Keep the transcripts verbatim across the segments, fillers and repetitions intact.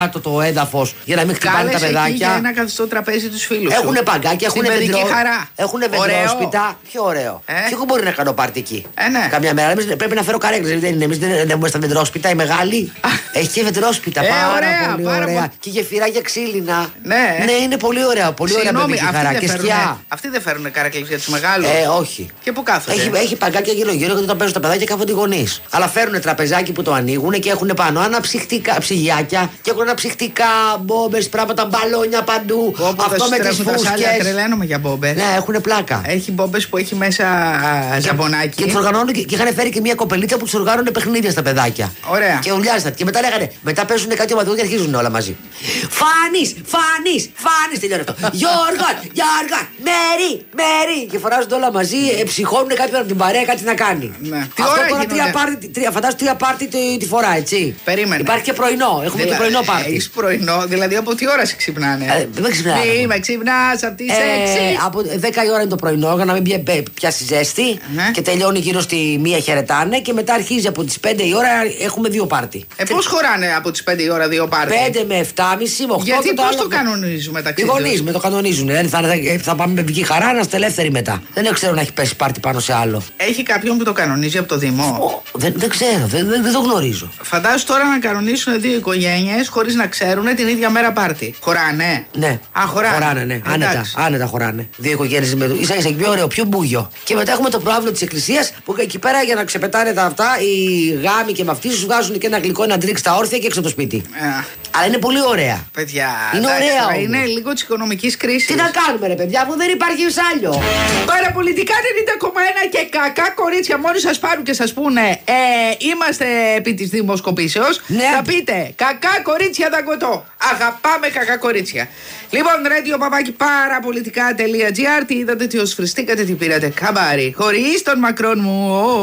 κάτω το έδαφος για να μην χτυπάνε τα παιδάκια. Για ένα καθιστό τραπέζι τους φίλους. Έχουν παγκάκια, έχουν χαρά. Έχουν βεντρόσπιτα. Πιο ωραίο. Ε? Και εγώ μπορεί να κάνω πάρτι εκεί. Ε, ναι. Καμιά μέρα εμείς πρέπει να φέρω καρέκλες. Δεν είναι. Εμείς δεν έχουμε στα βεντρόσπιτα, η μεγάλη. Έχει και βεντρόσπιτα. Ε, πάρα ωραία, πολύ πάρα ωραία. πολύ. Και γεφυράκια ξύλινα. Ναι. Ναι, είναι πολύ ωραία. Πολύ ωραία παιδική χαρά. Και σκιά. Αυτοί δεν φέρουν καρέκλες για τους μεγάλους. Ε, όχι. Και πού κάθονται. Έχει, έχει παγκάκια γύρω-γύρω γιατί όταν παίζουν τα παιδάκια κάθονται οι γονείς. Αλλά φέρουν τραπεζάκι που το ανοίγουν και έχουν πάνω αναψυχτικά ψυγιάκια και έχουν αναψυχτικά μπόμπες, πράγματα, μπαλόνια παντού. Όπου αυτό με τις φούσκες. Τρελαίνομαι για μπόμπες. Ναι, έχουν πλάκα. Έχει μπόμπες που έχει μέσα ζαμπονάκι. Και, και, οργανώνουν, και, και είχαν φέρει και μια κοπελίτσα που του οργάνωνε παιχνίδια στα παιδάκια. Ωραία. Και ουλιάζαν. Και μετά λέγανε, μετά παίζουν κάτι ομαδικό και αρχίζουν όλα μαζί. Φάνης, Φάνης, Φάνης, τελειώνει αυτό. Γιώργο, Γιώργο, Μέρι, Μέρι. Και φωνάζονται όλα μαζί, ε, ψυχώνουν κάποιον από την παρέα κάτι να κάνει. Ναι. Τι αυτό τώρα τρία πάρτι, τρία, φαντάζομαι τρία πάρτι τη, τη φορά, έτσι. Περίμενε. Υπάρχει και πρωινό, έχουμε Δηλα... και πρωινό πάρτι. Έχεις πρωινό, δηλαδή από τι ώρα σε ξυπνάνε. Ε, δεν ξυπνάνε. Μη με ξυπνάς από τις έξι. Από δέκα η ώρα είναι το πρωινό, για να μην πια, πιάσει ζέστη. Ναι. Και τελειώνει γύρω στη μία χαιρετάνε. Και μετά αρχίζει από τις πέντε η ώρα, έχουμε δύο πάρτι. Ε, πώς χωράνε από τις πέντε η ώρα δύο πάρτι. πέντε με επτάμιση, με οκτώ. Γιατί πώς το, το κανονίζουν μεταξύ τους. Οι γονείς με το κανονίζουν. Δηλαδή θα, θα, θα πάμε με βγει χαρά, να είστε ελεύθεροι μετά. Δεν ξέρω να έχει πέσει πάρτι πάνω σε άλλο. Έχει κάποιον που το κανονίζει από το Δήμο. Ο, δεν, δεν ξέρω, δεν, δεν, δεν το γνωρίζω. Φαντάζομαι τώρα να κανονίσουν δύο οικογένειες χωρίς να ξέρουν την ίδια μέρα πάρτι. Χωράνε. Ναι. Α, χωράνε. Χωράνε, ναι. Άνετα, άνετα χωράνε. Δύο οικογένειες με ίσα ίσα πιο ωραίο, πιο μπούγιο. Και μετά έχουμε το πρόβλημα της εκκλησίας που εκεί πέρα για να ξεπετάνε τα αυτά οι γάμοι και με αυτοί σου βγάζουν και ένα γλυκό, ένα ντρίξ στα όρθια και έξω από το σπίτι. Ε. Αλλά είναι πολύ ωραία. Παιδιά, είναι εντάξει, ωραία όμως. Είναι λίγο της οικονομικής κρίσης. Τι να κάνουμε, ρε παιδιά, αφού δεν υπάρχει σάλιο. Παραπολιτικά ενενήντα κόμμα ένα και κακά κορίτσια, μόλι σας πάρουν και σας πούνε ε, είμαστε επί της δημοσκοπήσεως. Ναι. Θα πείτε κακά κορίτσια δαγκωτό. Αγαπάμε κακά κορίτσια. Λοιπόν, radio παπάκι παραπολιτικά.gr. Τι είδατε, τι οσφριστήκατε, τι πήρατε. Καμπάρι. Χωρίς τον Μακρόν μου.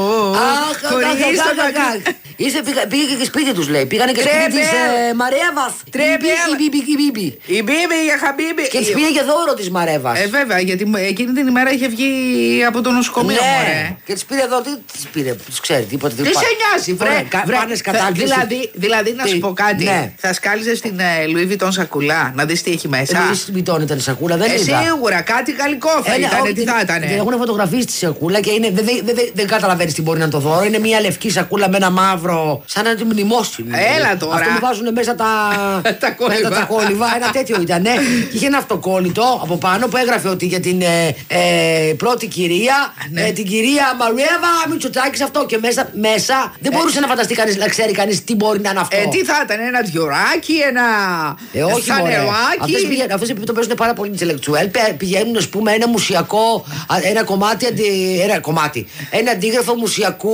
Αχ, χωρίς τον Μακρόν. Είσαι, πήγα, πήγε και σπίτι τους λέει. Πήγανε και σπίτι της ε, Μαρέβας. Η Μπίμπη, η Μπίμπη. Η Μπίμπη, η Χαμπίμπη. Και της πήγε και δώρο της Μαρέβας. Ε, βέβαια, γιατί εκείνη την ημέρα είχε βγει από το νοσοκομείο. Ναι. Και της πήρε δώρο. Τι της πήρε, τους ξέρει τίποτα. Τι σε νοιάζει, βρε. Δηλαδή, δηλαδή να σου πω κάτι. Ναι. Θα σκάλιζες την Λουί Βιτόν σακούλα, να δεις τι έχει μέσα. Λουί Βιτόν ήταν η σακούλα, δεν ε, είδα. Σίγουρα, κάτι γαλλικό θα ε, ήταν. Τι θα ήταν. Δεν έχουν φωτογραφίσει τη σακούλα και είναι, δεν, δεν, δεν, δεν καταλαβαίνεις τι μπορεί να το δώρο. Είναι μια λευκή σακούλα με ένα μαύρο, σαν ένα μνημόσυνο. Έλα τώρα. Αυτό που βάζουν μέσα τα, τα κόλληβα. τα κόλληβα. Ένα τέτοιο ήταν. Ναι. Και είχε ένα αυτοκόλλητο από πάνω που έγραφε ότι για την ε, ε, πρώτη κυρία, ναι. ε, την κυρία Μαρέβα Μητσοτάκη αυτό. Και μέσα, μέσα δεν μπορούσε ε, να φανταστεί κανείς, να ξέρει κανείς τι μπορεί να είναι αυτό. Ε, τι θα ήταν, ένα διοράκι, ένα. Ε, όχι, μωρέ. Αυτές που το παίζουν πάρα πολύ intellectual πηγαίνουν, ας πούμε, ένα μουσιακό, ένα κομμάτι, ένα κομμάτι, ένα αντίγραφο μουσιακού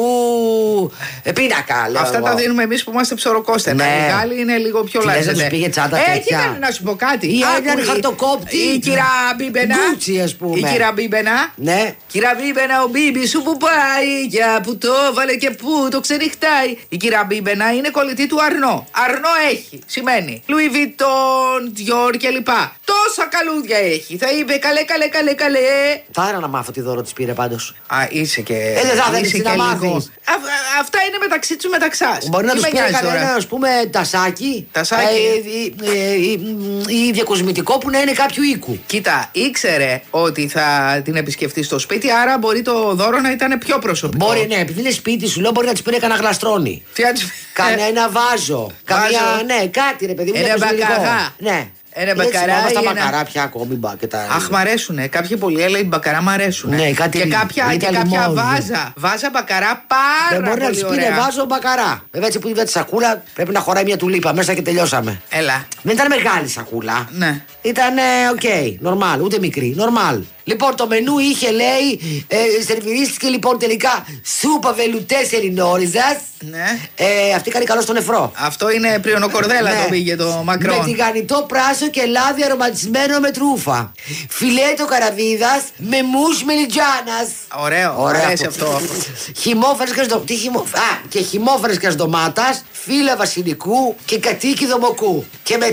πίνακα. Αυτά τα δίνουμε εμείς που είμαστε ψωροκόστενα. Ναι. Οι Γάλλοι είναι λίγο πιο λάθος. Δεν τους πήγε τσάντα τέτοια. τέτοια. Ε, να σου πω κάτι. Ή έναν χαρτοκόπτη. Η κυρία Μπίμπενα. Γκούτσι, ας πούμε. Η κυρία Μπίμπενα. Ναι. Κυρία Μπίμπενα, ο Μπίμπι σου που πάει, για που το βάλε και που το ξενυχτάει. Η κυρία Μπίμπενα είναι κολλητή του Αρνό. Αρνό έχει. Σημαίνει Λουί Βιτόν, Διόρ κλπ. Τόσα καλούδια έχει. Θα είπε καλέ, καλέ, καλέ, καλέ. Θα ήθελα να μάθω τι δώρο της πήρε πάντως. Α, είσαι και. Ε, δεν θα ήθελες να μάθεις. Αυτά είναι μεταξύ του μεταξάς. Μπορεί να τους πήρε κανένα, ας πούμε, τασάκι. Τασάκι. Ε, ε, ε, ή διακοσμητικό που να είναι κάποιου οίκου. Κοίτα, ήξερε ότι θα την επισκεφτεί στο σπίτι, άρα μπορεί το δώρο να ήταν πιο προσωπικό. Μπορεί, ναι, επειδή είναι σπίτι σου, λέω μπορεί να της πήρε κανένα γλαστρόνι. Κανένα βάζο. Καμία, ναι, κάτι ρε παιδί μου. Ένα μπακαρά. Ναι. Ένα μπακαρά. Στα μπακαρά πια ακόμη μπακετά. Αχ, μ' αρέσουνε. Κάποιοι πολύ οι μπακαρά μ' αρέσουνε. Ναι, κάτι και κάποια, και κάποια βάζα. Βάζα μπακαρά πάρα δεν μπορεί πολύ. Να τη πήρε βάζο μπακαρά. Βέβαια έτσι που είδα τη σακούλα πρέπει να χωράει μια τουλίπα μέσα και τελειώσαμε. Έλα. Δεν ήταν μεγάλη σακούλα. Ναι. Ήταν οκ, okay, νορμάλ, ούτε μικρή, νορμάλ. Λοιπόν, το μενού είχε, λέει, ε, σερβιρίστηκε λοιπόν τελικά σούπα βελουτές Ελληνόριζας. Ναι. Ε, αυτή κάνει καλό στο νεφρό. Αυτό είναι πριονοκορδέλα, ναι. Το πήγε το Μακρόν. Με τηγανιτό πράσο και λάδι αρωματισμένο με τρούφα. Φιλέτο καραβίδας με μους μελιτζάνας. Ωραίο, ωραίο. Αρέσει αυτό. Χυμόφρεσκας ντο... Τι χυμό... Α, και χυμόφρεσκας ντομάτας, φύλλα βασιλικού και κατοίκι δομοκού. Και μετά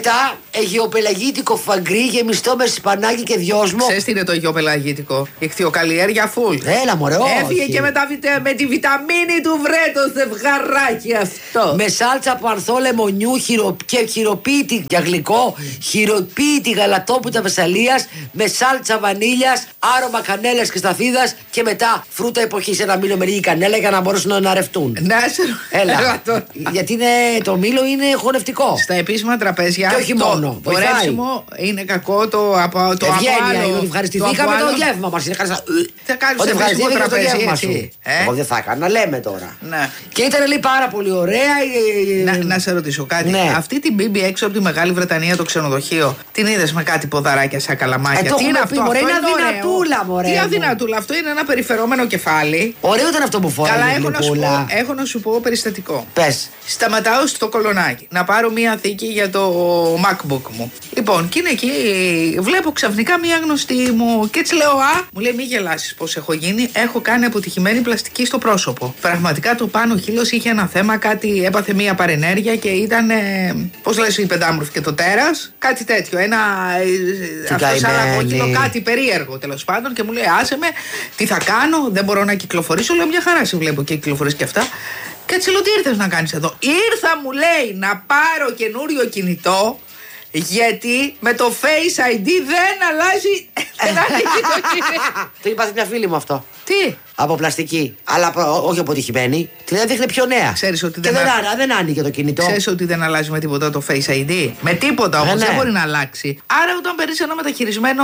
αιγιοπελαγίτικο φαγκρί γεμιστό με σπανάκι και δυόσμο. Ξέρεις τι είναι το αιγιοπελαγίτικο? Ιχθυοκαλλιέργεια φουλ. Έλα μωρέ, όχι. Έφυγε και με, τα, με τη βιταμίνη του βρε το ζευγαράκι αυτό. Με σάλτσα από ανθό λεμονιού χειρο, και χειροποίητη για γλυκό, χειροποίητη γαλατόπουτα Βεσσαλίας, με σάλτσα βανίλιας, άρωμα κανέλας και σταφίδας και μετά φρούτα εποχής. Ένα μήλο με λίγη κανέλα για να μπορέσουν να ρευτούν. Ναι, έλα. έλα το... Γιατί είναι, το μήλο είναι χωνευτικό. Στα επίσημα τραπέζια. Και όχι το, μόνο. Το ρεύσιμο είναι κακό το από το Ευγένεια είναι ότι ευχαριστηθήκαμε το, το γεύμα μας. Είναι χαριστα... Θα κάνεις σε φυσικό τραπέζι έτσι. Ε? Εγώ δεν θα έκανα, λέμε τώρα. Ναι. Και ήταν λέει πάρα πολύ ωραία. Να, να σε ρωτήσω κάτι. Ναι. Αυτή την μπίμπι έξω από τη Μεγάλη Βρετανία το ξενοδοχείο, την είδες με κάτι ποδαράκια σαν καλαμάκια? Ε, τι είναι αυτό? Πει, μωρέ, αυτό είναι αδυνατούλα, μωρέ. Τι αδυνατούλα, αυτό είναι ένα περιφερόμενο κεφάλι. Ωραίο ήταν αυτό που φοράει. Καλά, έχω να, σου πω, έχω να σου πω περιστατικό. Πες. Σταματάω στο κολονάκι να πάρω μία θήκη για το MacBook μου. Λοιπόν, και είναι εκεί, βλέπω ξαφνικά μία γνωστή μου και έτσι λέω: Α, μου λέει, μη γελάσεις πως έχω γίνει. Έχω κάνει αποτυχημένη πλαστική στο πρόσωπο. Πραγματικά το πάνω χείλος είχε ένα θέμα, κάτι έπαθε μία παρενέργεια και ήταν. Πώς λες, η πεντάμορφη και το τέρας, κάτι τέτοιο. Ένα. Αυτό σαν απόκυλο, κάτι περίεργο τέλος πάντων. Και μου λέει: Άσε με, τι θα κάνω, δεν μπορώ να κυκλοφορήσω. Λέω: Μια χαρά σε βλέπω και κυκλοφορείς και αυτά. Και έτσι λέω: Τι ήρθες να κάνεις εδώ? Ήρθα, μου λέει, να πάρω καινούριο κινητό. Γιατί με το Face άι ντι δεν αλλάζει. Δεν ανοίγει το κινητό. Το είπα μια φίλη μου αυτό. Τι? Από πλαστική. Αλλά όχι αποτυχημένη. Την έδειχνε πιο νέα. Ξέρεις ότι και δεν, δεν, α... δεν άνοιγε το κινητό. Ξέρεις ότι δεν αλλάζει με τίποτα το Face άι ντι? Με τίποτα όμως, ναι. δεν μπορεί να αλλάξει. Άρα όταν παίρνεις ένα μεταχειρισμένο.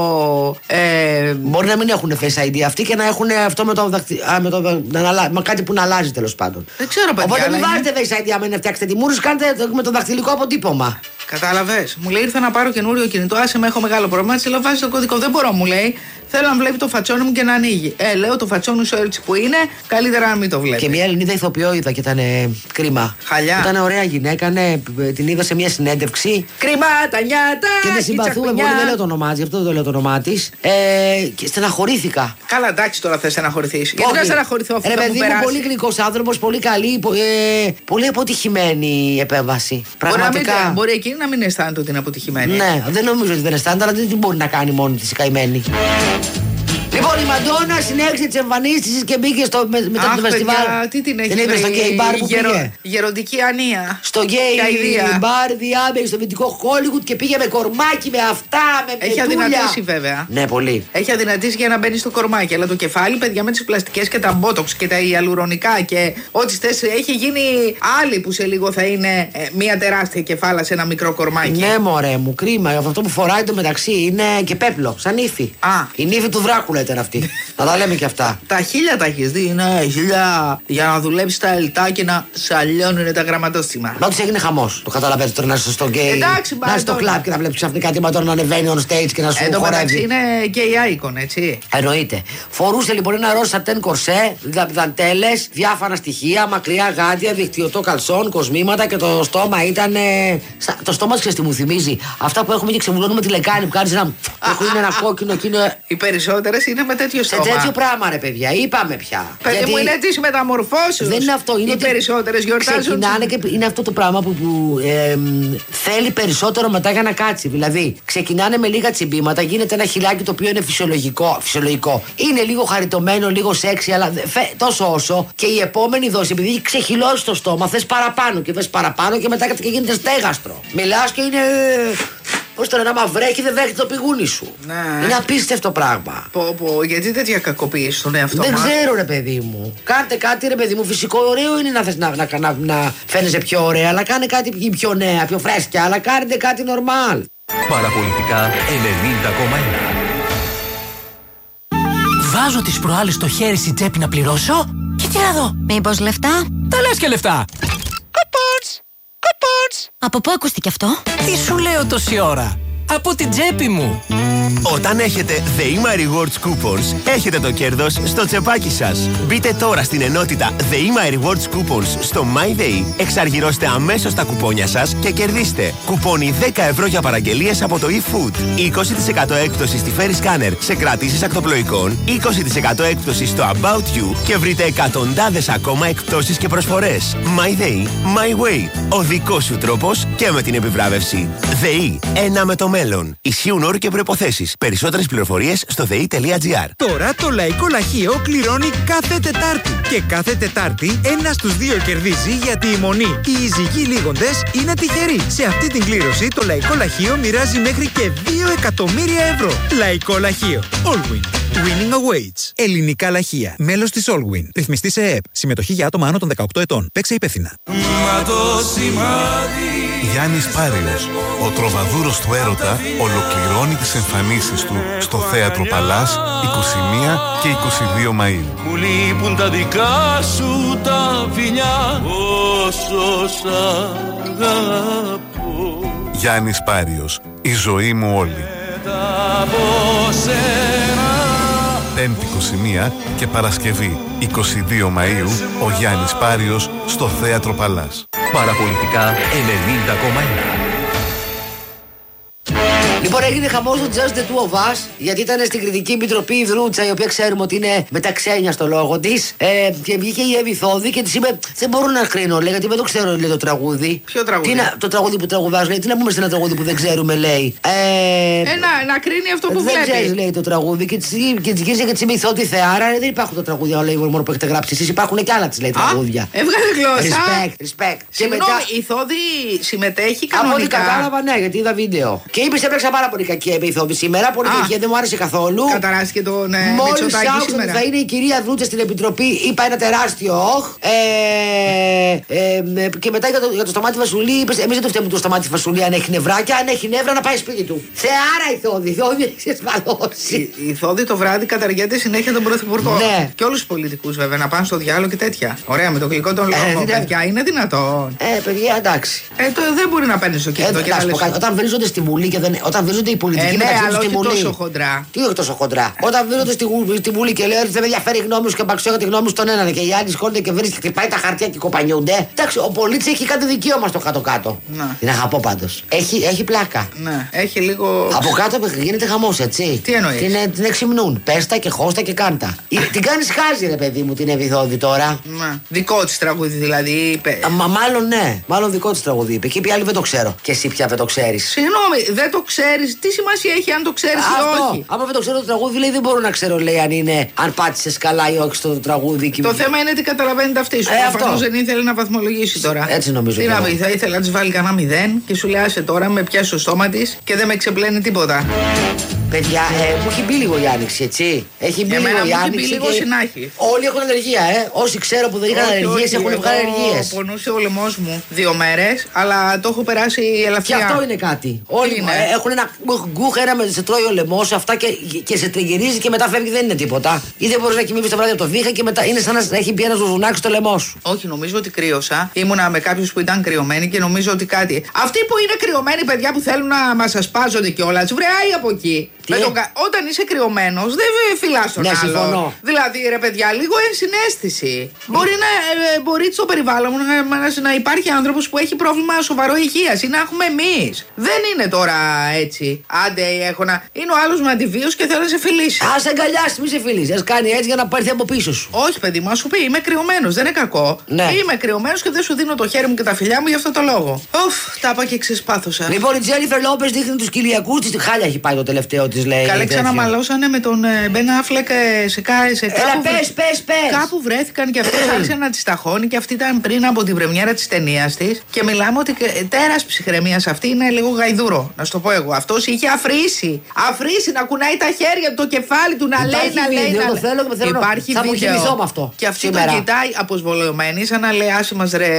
Ε... Μπορεί να μην έχουν Face άι ντι αυτοί και να έχουν αυτό με το. Δαχτι... Α, με το... Να αλλα... με κάτι που να αλλάζει τέλος πάντων. Δεν ξέρω, παιδιά. Οπότε μην είναι... βάζετε Face άι ντι άμα είναι φτιάξετε τιμούρους, κάντε με το δαχτυλικό αποτύπωμα. Κατάλαβες. Μου λέει: Ήρθα να πάρω καινούριο κινητό. Άσε με, έχω μεγάλο πρόβλημα. Έτσι λέω: Βάζει το κωδικό. Δεν μπορώ, μου λέει. Θέλω να βλέπει το φατσόνι μου και να ανοίγει. Ε, λέω: Το φατσόνι σου έτσι που είναι, καλύτερα να μην το βλέπει. Και μια Ελληνίδα ηθοποιό είδα και ήταν ε, κρίμα. Χαλιά. Ήταν ωραία γυναίκα, ναι, την είδα σε μια συνέντευξη. Κρίμα, τα νιάτα! Και δεν συμπαθούμε πολύ, δεν λέω το όνομά τη, γι' αυτό δεν το λέω το όνομά τη. Ε, και στεναχωρήθηκα. Καλά, εντάξει, τώρα θε να στεναχωρηθείς. Γιατί να στεναχωρηθώ αυτό? Ρε παιδί μου, πολύ γλυκός άνθρωπος, πολύ καλή, ε, πολύ αποτυχημένη η επέμβαση. Πραγματικά. Μπορεί, μην, μπορεί εκείνη να μην αισθάνεται ότι είναι αποτυχημένη. Ναι, δεν νομίζω ότι δεν αισθάνεται, αλλά δεν μπορεί να κάνει μόνη τη η καημένη. Λοιπόν, η Μαντόνα συνέχισε τις εμφανίσεις και μπήκε στο, με, μετά Αχ, το φεστιβάλ. Τι την έχει την είδε στο gay bar που γερο, πήγε. Γεροντική ανία. Στο gay bar διάμεση στο δυτικό Hollywood και πήγε με κορμάκι, με αυτά, με Έχει πετούλια. αδυνατήσει βέβαια. Ναι, πολύ. Έχει αδυνατήσει για να μπαίνει στο κορμάκι. Αλλά το κεφάλι, παιδιά, με τις πλαστικές και τα μπότοξ και τα ιαλουρονικά και ό,τι θες, έχει γίνει άλλη που σε λίγο θα είναι ε, μια τεράστια κεφάλα σε ένα μικρό κορμάκι. Ναι, μωρέ μου, κρίμα. Αυτό που φοράει το μεταξύ είναι και πέπλο, σαν ύφη. Α. Η νύφη του Δράκουλα ήταν αυτή. Να τα λέμε και αυτά. Τα χίλια τα έχει δει, ναι, χίλια για να δουλέψει τα ελτά και να σαλιώνουν τα γραμματόστιμα. Μα του έγινε χαμός. Το καταλαβαίνετε τώρα να είσαι στο γκέι. Εντάξει, να είσαι στο κλαμπ και να βλέπει ξαφνικά τη Μαντόνα να ανεβαίνει on stage και να σου ε, χορεύει. Είναι gay icon, έτσι. Εννοείται. Φορούσε λοιπόν ένα ροζ σατέν κορσέ, δαντέλες, διάφανα στοιχεία, μακριά γάντια, δικτυωτό καλσόν, κοσμήματα και το στόμα ήταν. Ε, στα, το στόμα ξέρεις τι μου θυμίζει. Αυτά που έχουμε και ξεβουλώνουμε τη λεκάνη που κάνει ένα. Έχουν ένα κόκκινο και είναι. Οι περισσότερες είναι με τέτοιο στόμα. Σε τέτοιο πράγμα, ρε παιδιά, είπαμε πια. Παιδί γιατί... μου είναι τις μεταμορφώσεις. Δεν είναι αυτό. Είναι οι ότι περισσότερες γιορτάζουν. Ξεκινάνε και είναι αυτό το πράγμα που, που ε, θέλει περισσότερο μετά για να κάτσει. Δηλαδή, ξεκινάνε με λίγα τσιμπήματα, γίνεται ένα χιλάκι το οποίο είναι φυσιολογικό. φυσιολογικό. Είναι λίγο χαριτωμένο, λίγο σεξι, αλλά φε, τόσο όσο. Και η επόμενη δόση, επειδή έχει ξεχυλώσει το στόμα, θε παραπάνω και θε παραπάνω και μετά και γίνεται στέγαστρο. Μιλά και είναι. Πώς τώρα να μαυρέχει δεν δέχεται το πηγούνι σου. Ναι. Είναι απίστευτο πράγμα. Πω, πω, γιατί τέτοια κακοποίηση στον εαυτό Δεν μας. ξέρω, ρε παιδί μου. Κάντε κάτι, ρε παιδί μου. Φυσικό, ωραίο είναι να θες να, να, να, να φαίνεσαι πιο ωραία, αλλά κάνε κάτι πιο νέα, πιο φρέσκια. Αλλά κάντε κάτι νορμάλ. Παραπολιτικά ενενήντα κόμμα ένα. Βάζω τις προάλλες στο χέρι στην τσέπη να πληρώσω και τι να δω. Μήπως λεφτά? Τα λες και λεφτά. Από πού ακούστηκε αυτό? Τι σου λέω τόση ώρα. από την τσέπη μου. Όταν έχετε The Ima Rewards Coupons, έχετε το κέρδος στο τσεπάκι σας. Μπείτε τώρα στην ενότητα The Ima Rewards Coupons στο MyDay, εξαργυρώστε αμέσως τα κουπόνια σας και κερδίστε κουπόνι δέκα ευρώ για παραγγελίες από το eFood, είκοσι τοις εκατό έκπτωση στη Ferry Scanner σε κρατήσεις ακτοπλοϊκών, είκοσι τοις εκατό έκπτωση στο About You και βρείτε εκατοντάδες ακόμα εκπτώσεις και προσφορές. MyDay, My Way. Ο δικός σου τρόπος και με την επιβράβευση. ΔΕΗ. Ένα με το μέλλον. Ισχύουν όροι και προϋποθέσεις. Περισσότερες πληροφορίες στο δε ι τελεία τζι άρ. Τώρα το Λαϊκό Λαχείο κληρώνει κάθε Τετάρτη. Και κάθε Τετάρτη ένα στους δύο κερδίζει, γιατί η μονή, οι ζυγοί λίγοντες, είναι τυχεροί. Σε αυτή την κλήρωση το Λαϊκό Λαχείο μοιράζει μέχρι και δύο εκατομμύρια ευρώ. Λαϊκό Λαχείο. Allwin. Winning awaits. Ελληνικά λαχεία. Μέλος της Allwin. Ρυθμιστή σε ΕΕΠ. Συμμετοχή για άτομα άνω των δεκαοκτώ ετών. Παίξε υπεύθυνα. Γιάννης Πάριος, ο τροβαδούρος του έρωτα, ολοκληρώνει τις εμφανίσεις του στο Θέατρο Παλάς είκοσι μία και είκοσι δύο Μαΐου. Μου λείπουν τα δικά σου τα φιλιά, όσο σ' αγαπώ. Γιάννης Πάριος, η ζωή μου όλη. Πέμπτη είκοσι μία και Παρασκευή είκοσι δύο Μαΐου, ο Γιάννης Πάριος στο Θέατρο Παλάς. Παραπολιτικά ενενήντα κόμμα ένα. Λοιπόν, έγινε χαμός του Just the Two of Us, γιατί ήταν στην κριτική επιτροπή η Δρούτσα, η οποία ξέρουμε ότι είναι μεταξένια στο λόγο της. Ε, και βγήκε η Εύη Θόδη και της είπε: δεν μπορώ να κρίνω, λέει, γιατί δεν το ξέρω, λέει, το τραγούδι. Ποιο τραγούδι? Τι να, το τραγούδι που τραγουδάς, λέει. Τι να πούμε σε ένα τραγούδι που δεν ξέρουμε, λέει. Ε, ε, να, να κρίνει αυτό που δεν βλέπει. Δεν ξέρει, λέει, το τραγούδι. Και τη γύρισε και τη είπε: Θόδη Θεάρα, δεν υπάρχουν τα τραγούδια, λέει, μόνο που έχετε γράψει εσείς. Υπάρχουν και άλλα της, λέει, τραγούδια. Έβγαλε γλώσσα. Respect, respect. Συγγνώμη, μετά... η Θόδη συμμετέχει κανονικά. Από ό,τι κατάλαβα, ναι, γιατί είδα βίντεο. Και είπε: έπαιξα πάρα πολύ κακή η Θόδη σήμερα, πολύ κακή, δεν μου άρεσε καθόλου. Καταράστηκε τον ναι, μόλις άκουσα ότι θα είναι η κυρία Δρούτσα στην επιτροπή, είπα ένα τεράστιο όχ. Ε, ε, και μετά για το, για το Σταμάτη Βασουλή, είπε: εμείς δεν το φταίμε το Σταμάτη Βασουλή αν έχει νευράκια, αν έχει νεύρα να πάει σπίτι του. Θεάρα η Θόδη, η Θόδη έχει εσφαλώσει. Η, η Θόδη το βράδυ καταργέται συνέχεια τον Πρωθυπουργό. Ναι. Και όλους τους πολιτικούς βέβαια να πάνε στο διάλογο και τέτοια. Ωραία, με το γλυκό των λόγων. Ε, παιδιά, είναι δυνατόν. Ε, παιδιά, εντάξει. Ε, το, δεν μπορεί να παίρνει στο κινητό ε, και να λες. Όταν βρίζονται στη Βουλή και δεν, όταν βρίζονται οι πολιτικοί. Ε, ναι, αλλά όχι τόσο χοντρά. Τι όχι τόσο χοντρά. Όταν βρίσκονται στη, στη Βουλή και λέει ότι δεν με ενδιαφέρει η γνώμη σου και μπαξιώ τη γνώμη στον έναν και οι άλλοι σχόλια και βρίσκει και χτυπάει τα χαρτιά και κοπανιούνται. Εντάξει, ο πολίτης έχει κάτι δικαίωμα στο κάτω-κάτω. Να. Την αγαπώ πάντως. Έχει, έχει πλάκα. Ναι, έχει λίγο. Από κάτω γίνεται χαμός, έτσι. Τι εννοείς? Την, την εξυμνούν. Πέστα και χώστα και κάντα. Την κάνεις χάζι, ρε παιδί μου, την Εύη Θόδη τώρα. Ναι. Δικό της τραγούδι δηλαδή είπε. Α, μα μάλλον ναι. Μάλλον δικό της τραγούδι είπε. Και είπε άλλη δεν το ξέρω. Και εσύ πια δεν το ξέρεις. Συγγνώμη, δεν το ξέρεις. Τι σημασία έχει αν το ξέρεις ή όχι? Άμα δεν το ξέρω το τραγούδι, λέει δεν μπορώ να ξέρω, λέει, αν είναι, αν πάτησες καλά ή όχι στο τραγούδι. Και... Το θέμα είναι τι καταλαβαίνετε αυτή σου. Ε, Προφανώς δεν ήθελε να βαθμολογήσει τώρα. Έτσι νομίζω. Τι να πει, θα ήθελα να τη βάλει κανένα μηδέν και σου λέει άσε τώρα με πιάσει το στόμα τη και δεν με ξεπλένει τίποτα. Παιδιά, ε, μου έχει μπει λίγο η άνοιξη, έτσι. Έχει μπει Εμένα λίγο η άνοιξη. Έχει μπει λίγο και... συνάχη. Όλοι έχουν αλλεργία, ε. Όσοι ξέρω που δεν είχαν αλλεργίες έχουν βγάλει αλλεργίες. Πονούσε ο λαιμός μου δύο μέρες, αλλά το έχω περάσει ελαφριά. Και αυτό είναι κάτι. Όλοι είναι. Ε, έχουν ένα γκουχ, ένα με σε τρώει ο λαιμός, αυτά και, και σε τριγυρίζει και μετά φεύγει, δεν είναι τίποτα. Ή δεν μπορεί να κοιμηθεί το βράδυ από το βήχα και μετά είναι σαν να έχει πει ένα ζουζουνάκι στο λαιμό σου. Όχι, νομίζω ότι κρύωσα. Ήμουνα με κάποιου που ήταν κρυωμένοι και νομίζω ότι κάτι. Αυτοί που είναι κρυωμένοι, παιδιά που θέλουν να μα ασπάζονται κιόλα, βρεάει από εκεί. Με τον... Όταν είσαι κρυωμένο, δεν φυλά τον ναι, άλλο. Συμφωνώ. Δηλαδή, ρε παιδιά, λίγο ενσυναίσθηση. Μπορεί, να, ε, μπορεί στο περιβάλλον να, να, να υπάρχει άνθρωπο που έχει πρόβλημα σοβαρό υγεία ή να έχουμε εμεί. Δεν είναι τώρα έτσι. Άντε, έχω να. Είναι ο άλλο με αντιβίωση και θέλει να σε φιλήσει. Α αγκαλιάσει, μη σε φιλήσει. Α κάνει έτσι για να πάρει από πίσω σου. Όχι, παιδί μου, α σου πει είμαι κρυωμένο, δεν είναι κακό. Ναι. Είμαι κρυωμένο και δεν σου δίνω το χέρι μου και τα φιλιά μου για αυτό το λόγο. Οφ, τα είπα και ξεσπάθωσα. Λοιπόν, η Τζένιφερ Λόπες δείχνει του Κυριακού τη. Χάλια έχει πάει το τελευταίο τη, λέει. Καλέ, ξαναμαλώσανε με τον Μπεν Αφλεκ σε κάτι. Σε Έλα, πες, πες, πες. Κάπου βρέθηκαν και αυτοί άρχισαν να τη ταχώνει και αυτή ήταν πριν από την πρεμιέρα τη ταινία τη. Και μιλάμε ότι τέρας ψυχραιμίας αυτή είναι λίγο γαϊδούρο. Να σου το πω εγώ. Αυτό είχε αφρίσει. Αφρίσει να κουνάει τα χέρια του, το κεφάλι του, να Υπάρχει λέει, να λέει. βίντεο, Να... το θέλω, το θέλω. Υπάρχει θα βίντεο. Θα με αυτό. Και αυτή σήμερα. τον κοιτάει αποσβολωμένη, σαν να λέει άσε μας ρε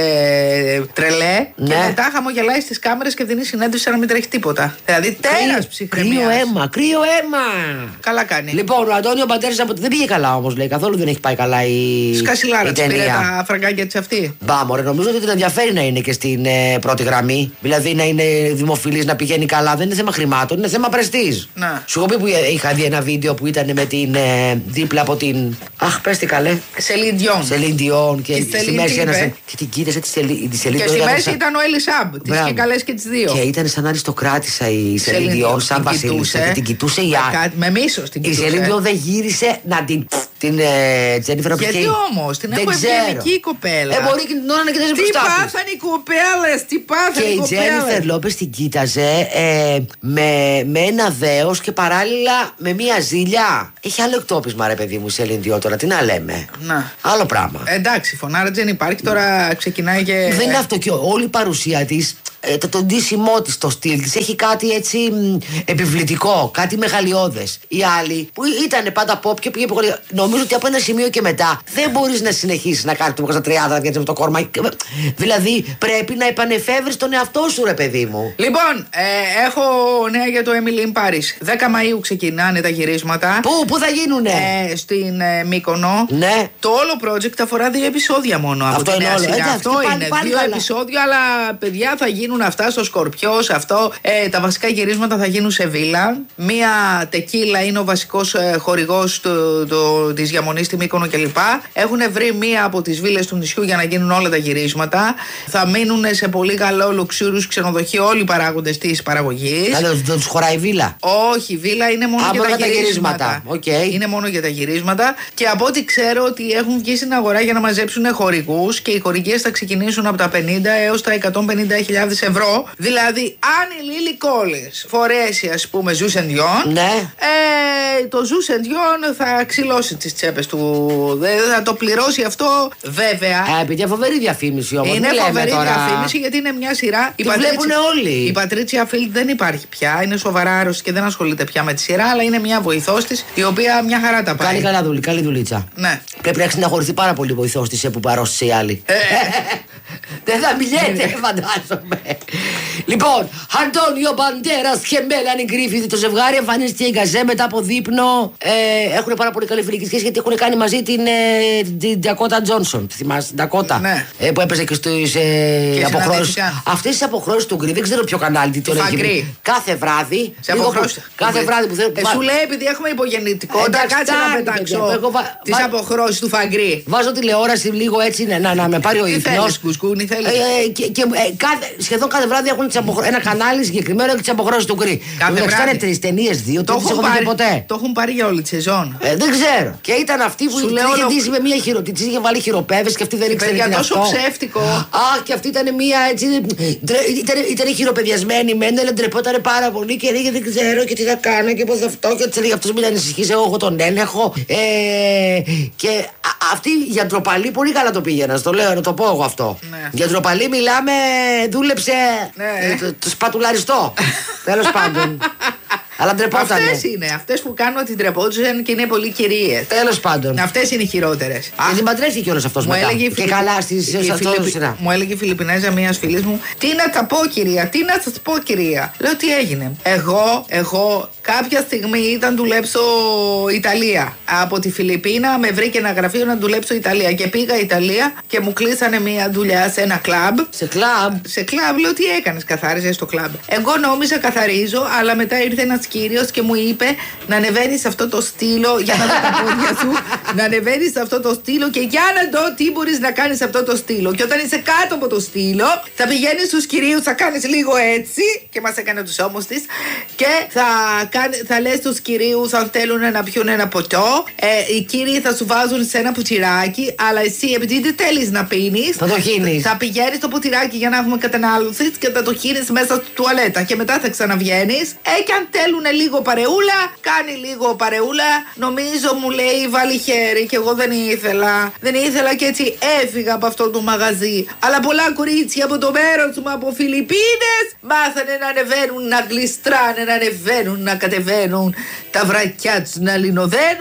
τρελέ. Ναι. Και μετά χαμογελάει στις κάμερες και δίνει συνέντευξη σαν να μην τρέχει τίποτα. Δηλαδή τέρας ψυχραιμίας. Κρύο αίμα, κρύο κρύο αίμα. Καλά κάνει. Λοιπόν, ο Αντώνιο Μπαντέρας από... δεν πήγε καλά όμως, λέει. Καθόλου δεν έχει πάει καλά η. Σκασιλάρα η της πήρε ταινία. τα φραγκάκια της αυτή. Μπα, μωρέ, νομίζω ότι την ενδιαφέρει να είναι και στην ε, πρώτη γραμμή. Δηλαδή να είναι δημοφιλής, να πηγαίνει καλά. Δεν είναι θέμα χρημάτων, είναι θέμα πρεστίζ. Σου έχω πει που είχα δει ένα βίντεο που ήταν με την ε, δίπλα από την. Αχ, πες τι καλέ. Σελίν Διόν. Σελίν Διόν και, και στη μέση ένα. Και την κοίτασε τη Σελίν. Και στη μέση ήταν ο Ελισάμπ. Τις είχε καλές και τις δύο. Και ήταν σαν αριστοκράτησα η Σελίν Διόν, σαν βασίλισσα. Και την κοιτούσε η άλλη. Με μίσος την κοιτούσε. Η Σελίν Διόν δεν γύρισε να την. Την Τζένιφερ Λόπες. Γιατί όμως, την έχω ευγενική η κοπέλα. Ε, μπορεί και την ώρα να κοιτάζει μπροστά της. Τι πάθανε οι κοπέλες, τι πάθανε οι κοπέλες. Και η Τζένιφερ Λόπες την κοίταζε ε, με, με ένα δέος και παράλληλα με μία ζήλια. Έχει άλλο εκτόπισμα, ρε παιδί μου, η Σελίν Διόν τώρα, τι να λέμε. Να. Άλλο πράγμα. Εντάξει, φωνάρα δεν υπάρχει, τώρα ξεκινάει και. Δεν είναι αυτό και όλη η παρουσία της. Το, το ντύσιμό της, το στυλ της έχει κάτι έτσι μ, επιβλητικό, κάτι μεγαλειώδες. Οι άλλοι που ήταν πάντα pop και πήγε πολύ. Νομίζω ότι από ένα σημείο και μετά δεν μπορείς να συνεχίσεις να κάνεις το στα τριάντα να με το κόρμα. Δηλαδή πρέπει να επανεφεύρεις τον εαυτό σου, ρε παιδί μου. Λοιπόν, ε, έχω νέα για το Emily in Paris. δέκα Μαΐου ξεκινάνε τα γυρίσματα. Πού, πού θα γίνουνε? Ε, στην ε, Μύκονο. Ναι. Το όλο project αφορά δύο επεισόδια μόνο. Αυτό από είναι όλο. σειρά. Αυτό πάλι, είναι. πάλι δύο καλά. επεισόδια, αλλά παιδιά θα γίνουν αυτά στο Σκορπιός. Αυτό. Ε, τα βασικά γυρίσματα θα γίνουν σε βίλα. Μία τεκίλα είναι ο βασικός ε, χορηγός της διαμονής στη Μύκονο κλπ. Έχουν βρει μία από τις βίλες του νησιού για να γίνουν όλα τα γυρίσματα. Θα μείνουν σε πολύ καλό λουξούρους ξενοδοχείο όλοι οι παράγοντες της παραγωγής. Καλώς, δεν τους χωράει βίλα. Όχι, βίλα είναι μόνο Α, για τα, τα γυρίσματα. γυρίσματα. Okay. Είναι μόνο για τα γυρίσματα. Και από ό,τι ξέρω ότι έχουν βγει στην αγορά για να μαζέψουν χορηγούς και οι χορηγίες θα ξεκινήσουν από τα πενήντα έως τα εκατόν πενήντα χιλιάδες ευρώ. Δηλαδή, αν η Λίλι Κόλλινς φορέσει, ας πούμε, ζουσεντιόν, ναι. ε, το ζουσεντιόν θα ξυλώσει τις τσέπες του. Δεν θα το πληρώσει αυτό, βέβαια. Α, επειδή φοβερή διαφήμιση όμως. Είναι φοβερή τώρα... διαφήμιση γιατί είναι μια σειρά. Τη βλέπουν όλοι. Η Πατρίτσια Φίλτ δεν υπάρχει πια. Είναι σοβαρά άρρωστη και δεν ασχολείται πια με τη σειρά, αλλά είναι μια βοηθός της η οποία μια χαρά τα πάει. Κάνει καλά δουλειά, καλή δουλίτσα. Ναι. Πρέπει να συναχωρηθεί πάρα πολύ η βοηθός της που παρώστησε η άλλη. Δεν θα μιλιέται, φαντάζομαι. Λοιπόν, Αντώνιο Μπαντέρας και Μέλανη Γκρίφιθ, το ζευγάρι εμφανίστηκε η Γκαζέ μετά από δείπνο. Ε, έχουν πάρα πολύ καλή φιλική σχέση γιατί έχουν κάνει μαζί την, ε, την Ντακότα Τζόνσον. Τη θυμάσαι, την Ντακότα. Ναι. Ε, που έπαιζε και στις ε, αποχρώσεις. Αυτές τις αποχρώσεις του Γκρι, δεν ξέρω ποιο κανάλι τι το έχει. Κάθε βράδυ. Σε αποχρώσεις. Κάθε βράδυ που θέλω. Ε, σου λέει επειδή έχουμε υπογεννητικότητα, κάτσε να πετάξω τις αποχρώσεις του Φαγκρί. Βάζω τηλεόραση λίγο έτσι να, να με πάρει ο ύπνος. Κουσκούνι θέλει. Ε, και, και ε, κάθε, σχεδόν κάθε βράδυ έχουν αποχρω... ένα κανάλι συγκεκριμένο και τις αποχρώσεις του Γκρι. Κάθε βράδυ. Κάνε τρεις ταινίες, δύο, το δεν τις έχω δει ποτέ. Το έχουν πάρει για όλη τη σεζόν. Ε, δεν ξέρω. Και ήταν αυτή που την είχε ντύσει με μία χειρο... της είχε βάλει χειροπέδες και αυτή δεν ήξερε. Για τόσο ψεύτικο. Αχ, και αυτή ήταν μία έτσι. Ήταν, ήταν χειροπεδιασμένη μεν, αλλά ντρεπότανε πάρα πολύ και έλεγε δεν ξέρω και τι θα κάνω και πώς αυτό. Και της έλεγε αυτός μην ανησυχείς, εγώ έχω τον έλεγχο. Ε, και α, αυτή για ντροπαλή πολύ καλά το πήγαινα. Στο λέω να το πω εγώ αυτό. Ναι. Για ντροπαλή μιλάμε, δούλεψε ναι. ε, το, το σπατουλαριστό. Τέλος πάντων. Αλλά ντρεπότανε. Αυτές είναι. Αυτές που κάνουν ότι ντρεπόντουσαν και είναι πολύ κυρίες. Τέλος πάντων. Αυτές είναι οι χειρότερες. Και την παντρεύτηκε κιόλας αυτός μετά. Και Φιλιπ... καλά στις σειρά. Μου έλεγε η Φιλιππινέζα μιας φίλης μου, τι να τα πω κυρία, τι να σας πω κυρία. Λέω τι έγινε. Εγώ, εγώ κάποια στιγμή ήταν δουλέψω Ιταλία. Από τη Φιλιππίνα με βρήκε ένα γραφείο να δουλέψω Ιταλία. Και πήγα Ιταλία και μου κλείσανε μια δουλειά σε ένα κλαμπ. Σε κλαμπ. Σε κλαμπ, λέω τι έκανες, καθάριζε στο κλαμπ. Εγώ νόμιζα καθαρίζω, αλλά μετά ήρθε ένας κύριος και μου είπε να ανεβαίνεις σε αυτό το στήλο για να δω τα πόδια σου. Να ανεβαίνεις σε αυτό το στήλο και για να δω τι μπορείς να κάνεις σε αυτό το στήλο. Και όταν είσαι κάτω από το στήλο, θα πηγαίνεις στους κυρίους, θα κάνεις λίγο έτσι. Και μας έκανε τους ώμους της. Και θα, κάνε, θα λες στους κυρίους αν θέλουν να πιούν ένα ποτό. Ε, οι κύριοι θα σου βάζουν σε ένα ποτηράκι, αλλά εσύ επειδή δεν θέλεις να πίνεις, θα το χύνεις. Θα πηγαίνεις στο ποτηράκι για να έχουμε κατανάλωση και θα το χύνεις μέσα στη τουαλέτα. Και μετά θα ξαναβγαίνεις. Ε, και αν θέλουν λίγο παρεούλα, κάνει λίγο παρεούλα. Νομίζω μου λέει βάλει χέρι και εγώ δεν ήθελα. Δεν ήθελα και έτσι έφυγα από αυτό το μαγαζί. Αλλά πολλά κορίτσια από το μέρος μου, από Φιλιππίνες, μάθανε να ανεβαίνουν, να γλιστράνε, να ανεβαίνουν, να κατεβαίνουν. Τα βρακιά τους να λινοδένουν.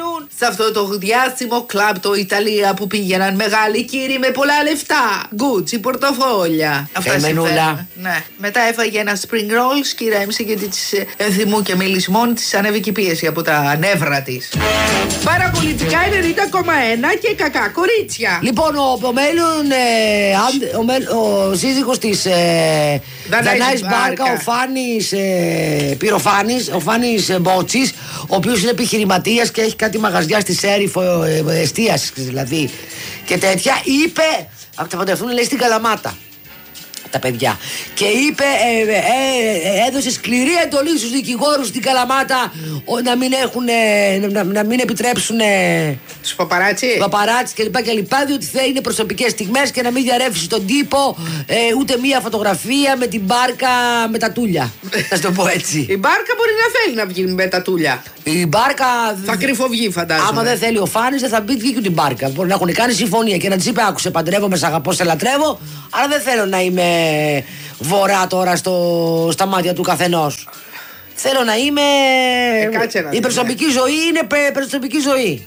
σε αυτό το διάσημο κλαμπ το Ιταλία που πήγαιναν μεγάλοι κύριοι με πολλά λεφτά. Γκούτσι, πορτοφόλια. Αυτά συμβαίνουν. Ναι. Μετά έφαγε ένα spring rolls και ηρέμησε γιατί της ενθυμού και μίλησε μόνη της, ανέβηκε η πίεση από τα νεύρα της. Παραπολιτικά ενενήντα κόμμα ένα και κακά κορίτσια. Λοιπόν, ο, ο μέλλον ε, ο, μέλ, ο σύζυγος της ε, Δανάης Μπάρκα, ο Φάνης ε, Πυροφάνης, ο Φάνης ε, Μπότσης, ο οποίος είναι επιχειρηματίας και έχει κάτι μαγαζιά στη Σέριφο ε, ε, εστίασης δηλαδή και τέτοια, είπε, από τα φανταστούν λέει στην Καλαμάτα τα παιδιά. Και είπε, ε, ε, ε, έδωσε σκληρή εντολή στους δικηγόρους στην Καλαμάτα ο, να μην έχουν, ε, να, να μην επιτρέψουν ε, στους παπαράτσι παπαράτσι κλπ. κλπ. Διότι θα είναι προσωπικές στιγμές και να μην διαρρεύσει στον τύπο ε, ούτε μία φωτογραφία με την μπάρκα με τα τούλια. Θα το πω έτσι. Η μπάρκα μπορεί να θέλει να βγει με τα τούλια. Η μπάρκα. Θα κρυφοβγεί, φαντάζομαι. Άμα δεν θέλει ο Φάνης, δεν θα μπει βγει και την μπάρκα. Μπορεί να έχουν κάνει συμφωνία και να τη είπε: άκουσε, παντρεύομαι, σε αγαπώ, σε λατρεύω. Αλλά δεν θέλω να είμαι βορρά τώρα στο, στα μάτια του καθενός. Θέλω να είμαι. Ε, η προσωπική ζωή είναι προσωπική ζωή.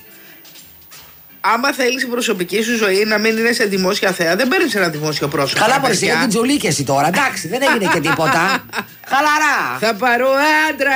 Άμα θέλεις η προσωπική σου ζωή να μην είναι σε δημόσια θέα, δεν παίρνεις ένα δημόσιο πρόσωπο. Καλά, μπορεί να την Τζολί και εσύ τώρα. Εντάξει, δεν έγινε και τίποτα. Χαλαρά. Θα πάρω άντρα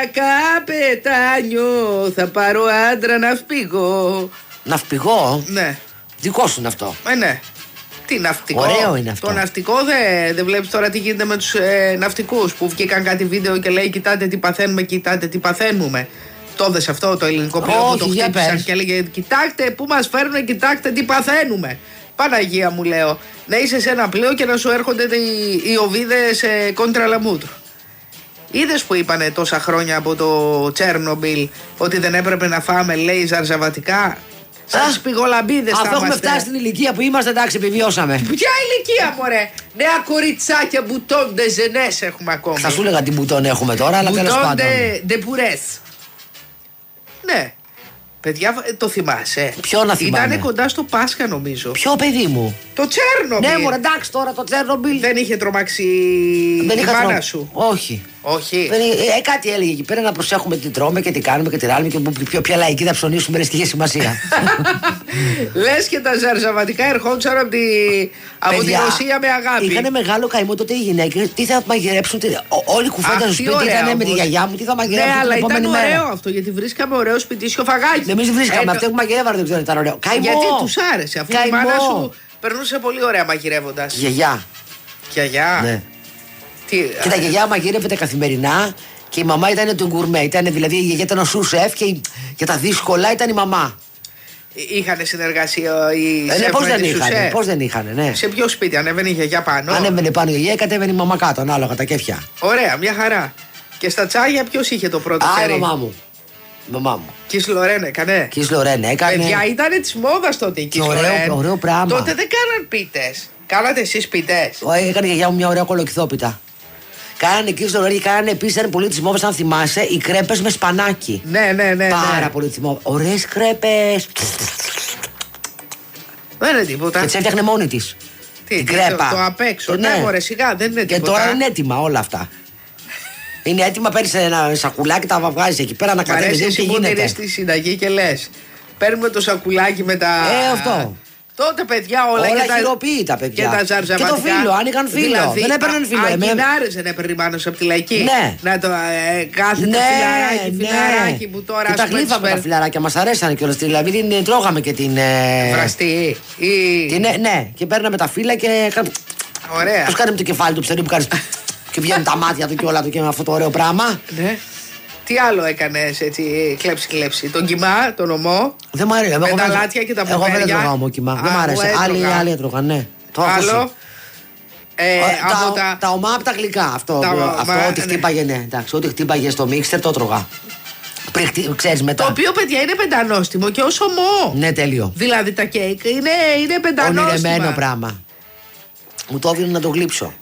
καπετάνιο. Θα πάρω άντρα ναυπηγό. Ναυπηγό? Ναι. Δικό σου είναι αυτό. Ε, ναι. Τι ναυτικό. Ωραίο είναι αυτό. Το ναυτικό δεν δε βλέπεις τώρα τι γίνεται με τους ε, ναυτικούς που βγήκαν κάτι βίντεο και λέει: κοιτάτε τι παθαίνουμε, κοιτάτε τι παθαίνουμε. Το δες αυτό το ελληνικό πλέον που το χτύπησαν και έλεγε: κοιτάξτε πού μας φέρνουν, κοιτάξτε τι παθαίνουμε. Παναγία μου, λέω, να είσαι σε ένα πλοίο και να σου έρχονται οι, οι οβίδες ε, κόντρα λαμούτρου. Είδες που είπανε τόσα χρόνια από το Τσέρνομπιλ ότι δεν έπρεπε να φάμε, λέει, ζαρζαβατικά. Σαν σπιγολαμπίδες θα είμαστε. Αφού έχουμε φτάσει στην ηλικία που είμαστε, εντάξει, επιβιώσαμε. Ποια ηλικία, μωρέ! Νέα κοριτσάκια μπουτόν ντε ζενές έχουμε ακόμη. Θα σου έλεγα τι μπουτόν έχουμε τώρα, αλλά τέλος πάντων. Μπουτόν ντε πουρές. Ναι. Παιδιά, το θυμάσαι? Ποιο να θυμάμαι? Ήτανε κοντά στο Πάσχα, νομίζω. Ποιο παιδί μου? Το Τσέρνομπιλ. Ναι, μωρέ, εντάξει τώρα το Τσέρνομπιλ. Δεν είχε τρομάξει δεν η είχα μάνα τρο... σου? Όχι. Όχι. Δεν, ε, κάτι έλεγε εκεί πέρα να προσέχουμε τι τρώμε και τι κάνουμε και τι ράλουμε και ποιο, ποια λαϊκή θα ψωνίσουμε, λες και είχε σημασία. Λες και τα ζαρζαβατικά ερχόντουσαν από, τη... από τη Ρωσία με αγάπη. Είχανε μεγάλο καημό τότε οι γυναίκες. Τι θα μαγειρέψουν, τι... όλη η κουφέντα στο σπίτι ήταν με τη γιαγιά μου, τι θα μαγειρέψουν. Ναι, αλλά ήταν ωραίο αυτό γιατί βρίσκαμε ωραίο σπιτίσιο φαγάκι. Εμείς βρίσκαμε, αυτοί που μαγειρεύανε δεν ξέρω αν ήταν ωραίο. Καημό. Γιατί τους άρεσε, αφού η μάνα σου περνούσε πολύ ωραία μαγειρεύοντας. Γιαγιά. Γιαγιά. Ναι. Τι... Και τα γιαγιά μαγείρευε καθημερινά και η μαμά ήταν το γκουρμέ. Ήταν, δηλαδή η γιαγιά ήταν ο σουσεφ και για τα δύσκολα ήταν η μαμά. Είχανε συνεργασία οι ε, ναι, σεφ πώς με δεν τη είχανε, σουσέ. πώς δεν είχανε, ναι. Σε ποιο σπίτι, ανέβαινε η γιαγιά πάνω? Ανέβαινε πάνω η γιαγιά, κατέβαινε η μαμά κάτω, ανάλογα τα κέφια. Ωραία, μια χαρά. Και στα τσάγια ποιος είχε το πρώτο χέρι? Α, η μαμά μου. Η μαμά μου. Κις Λορέν έκανε. Κις Λορέν έκανε. Παιδιά, ήταν της μόδας τότε η Κις Λορέν. Ωραίο, ωραίο πράγμα. Τότε δεν κάναν πίτες. Κάνατε εσείς πίτες? Έκανε η γιαγιά μου μια ωραία κολοκυθόπιτα. Κάνανε Κις Λορέν και κάνανε επίσης, ήταν πολύ της μόδας, αν θυμάσαι, οι κρέπες με σπανάκι. Ναι, ναι, ναι. Πάρα ναι. πολύ της μόδας. Ωραίες κρέπες. Δεν είναι τίποτα. Και τις έφτιαχνε μόνη της. Τι, την κρέπα. Το, το απ' έξω. Ναι, ναι, μωρέ, σιγά, δεν είναι και τίποτα. Και τώρα είναι έτοιμα όλα αυτά. Είναι έτοιμα, παίρνεις ένα σακουλάκι, τα βγάζεις εκεί πέρα να κατέβεις. Μ' αρέσει εσύ που τηρείς στη συνταγή και λες: παίρνουμε το σακουλάκι με τα. Ε, αυτό. Τότε, παιδιά, όλα, όλα τα χειροποίητα, παιδιά. Και τα ζαρζαβατικά. Και το φίλο, αν είχαν φίλο. Δηλαδή, δεν έπαιρναν φίλο. Αγκινάρες δεν έπαιρνε μάνο από τη λαϊκή. Ναι. Να το ε, κάθεται ναι, φιλαράκι, ναι. φιλαράκι που τώρα. Και τα γλύφαμε τα φιλαράκια, μας αρέσανε κιόλας. Δηλαδή την τρώγαμε και την. Ε... Βραστή. Ή... Την, ναι, ναι, και παίρναμε τα φύλλα και. Ωραία. Πώς κάνουμε το κεφάλι του ψερί που κάνεις. Και βγαίνουν τα μάτια του και όλα του και με αυτό το ωραίο πράγμα. Ναι. Τι άλλο έκανες έτσι, κλέψη κλέψη? Τον κιμά, τον ομό. Δεν μου αρέσει. Με τα λάτια και τα μπουμπέρια. Εγώ δεν έτρωγα ομό κιμά. Δεν μου άρεσε. Άλλοι, άλλοι έτρωγαν, ναι. Το άλλο. Ε, ε, από τα, τα... τα ομά από τα γλυκά. Αυτό, τα, αυτό μα, ό,τι χτύπαγε, ναι. Εντάξει, ό,τι χτύπαγε στο μίξτερ το έτρωγα. Πριν, ξέρεις, μετά. Το οποίο, παιδιά, είναι πεντανόστιμο και ως ομό. Ναι, τέλειο. Δηλαδή τα κέικ είναι, είναι πεντανόστιμα. Ονειρεμένο πράγμα. Μου το έδινε να το γλύψω.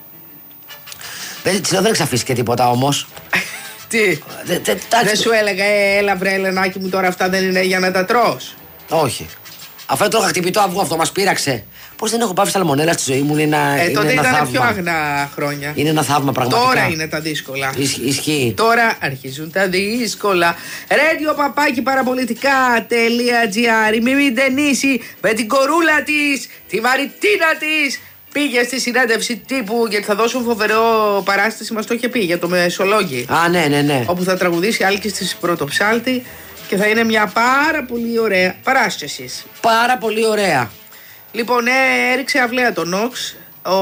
Δεν, δεν έχεις αφήσει και τίποτα όμως. Τι, δε, δε, δεν σου έλεγα, ε, έλα βρε Ελενάκη μου, τώρα αυτά δεν είναι για να τα τρως? Όχι. Αφού έτρωγα χτυπητό αυγό, αυτό μας πείραξε. Πώς δεν έχω πάθει σαλμονέλα στη ζωή μου, είναι ένα, Ε, είναι τότε ένα ήταν θαύμα. πιο αγνά χρόνια. Είναι ένα θαύμα πραγματικά. Τώρα είναι τα δύσκολα. Ισ, ισχύει. Τώρα αρχίζουν τα δύσκολα. Radio παπάκι παραπολιτικά.gr. Η Μιμή Ντενίση με την κορούλα της, τη Μαριτίνα της, πήγε στη συνέντευξη τύπου γιατί θα δώσουν φοβερό παράσταση. Μας το είχε πει για το Μεσολόγγι. Α, ναι, ναι, ναι. Όπου θα τραγουδήσει Άλκης της Πρωτοψάλτη και θα είναι μια πάρα πολύ ωραία παράσταση. Πάρα πολύ ωραία. Λοιπόν, ε, έριξε αυλαία τον Νόξ. Ο...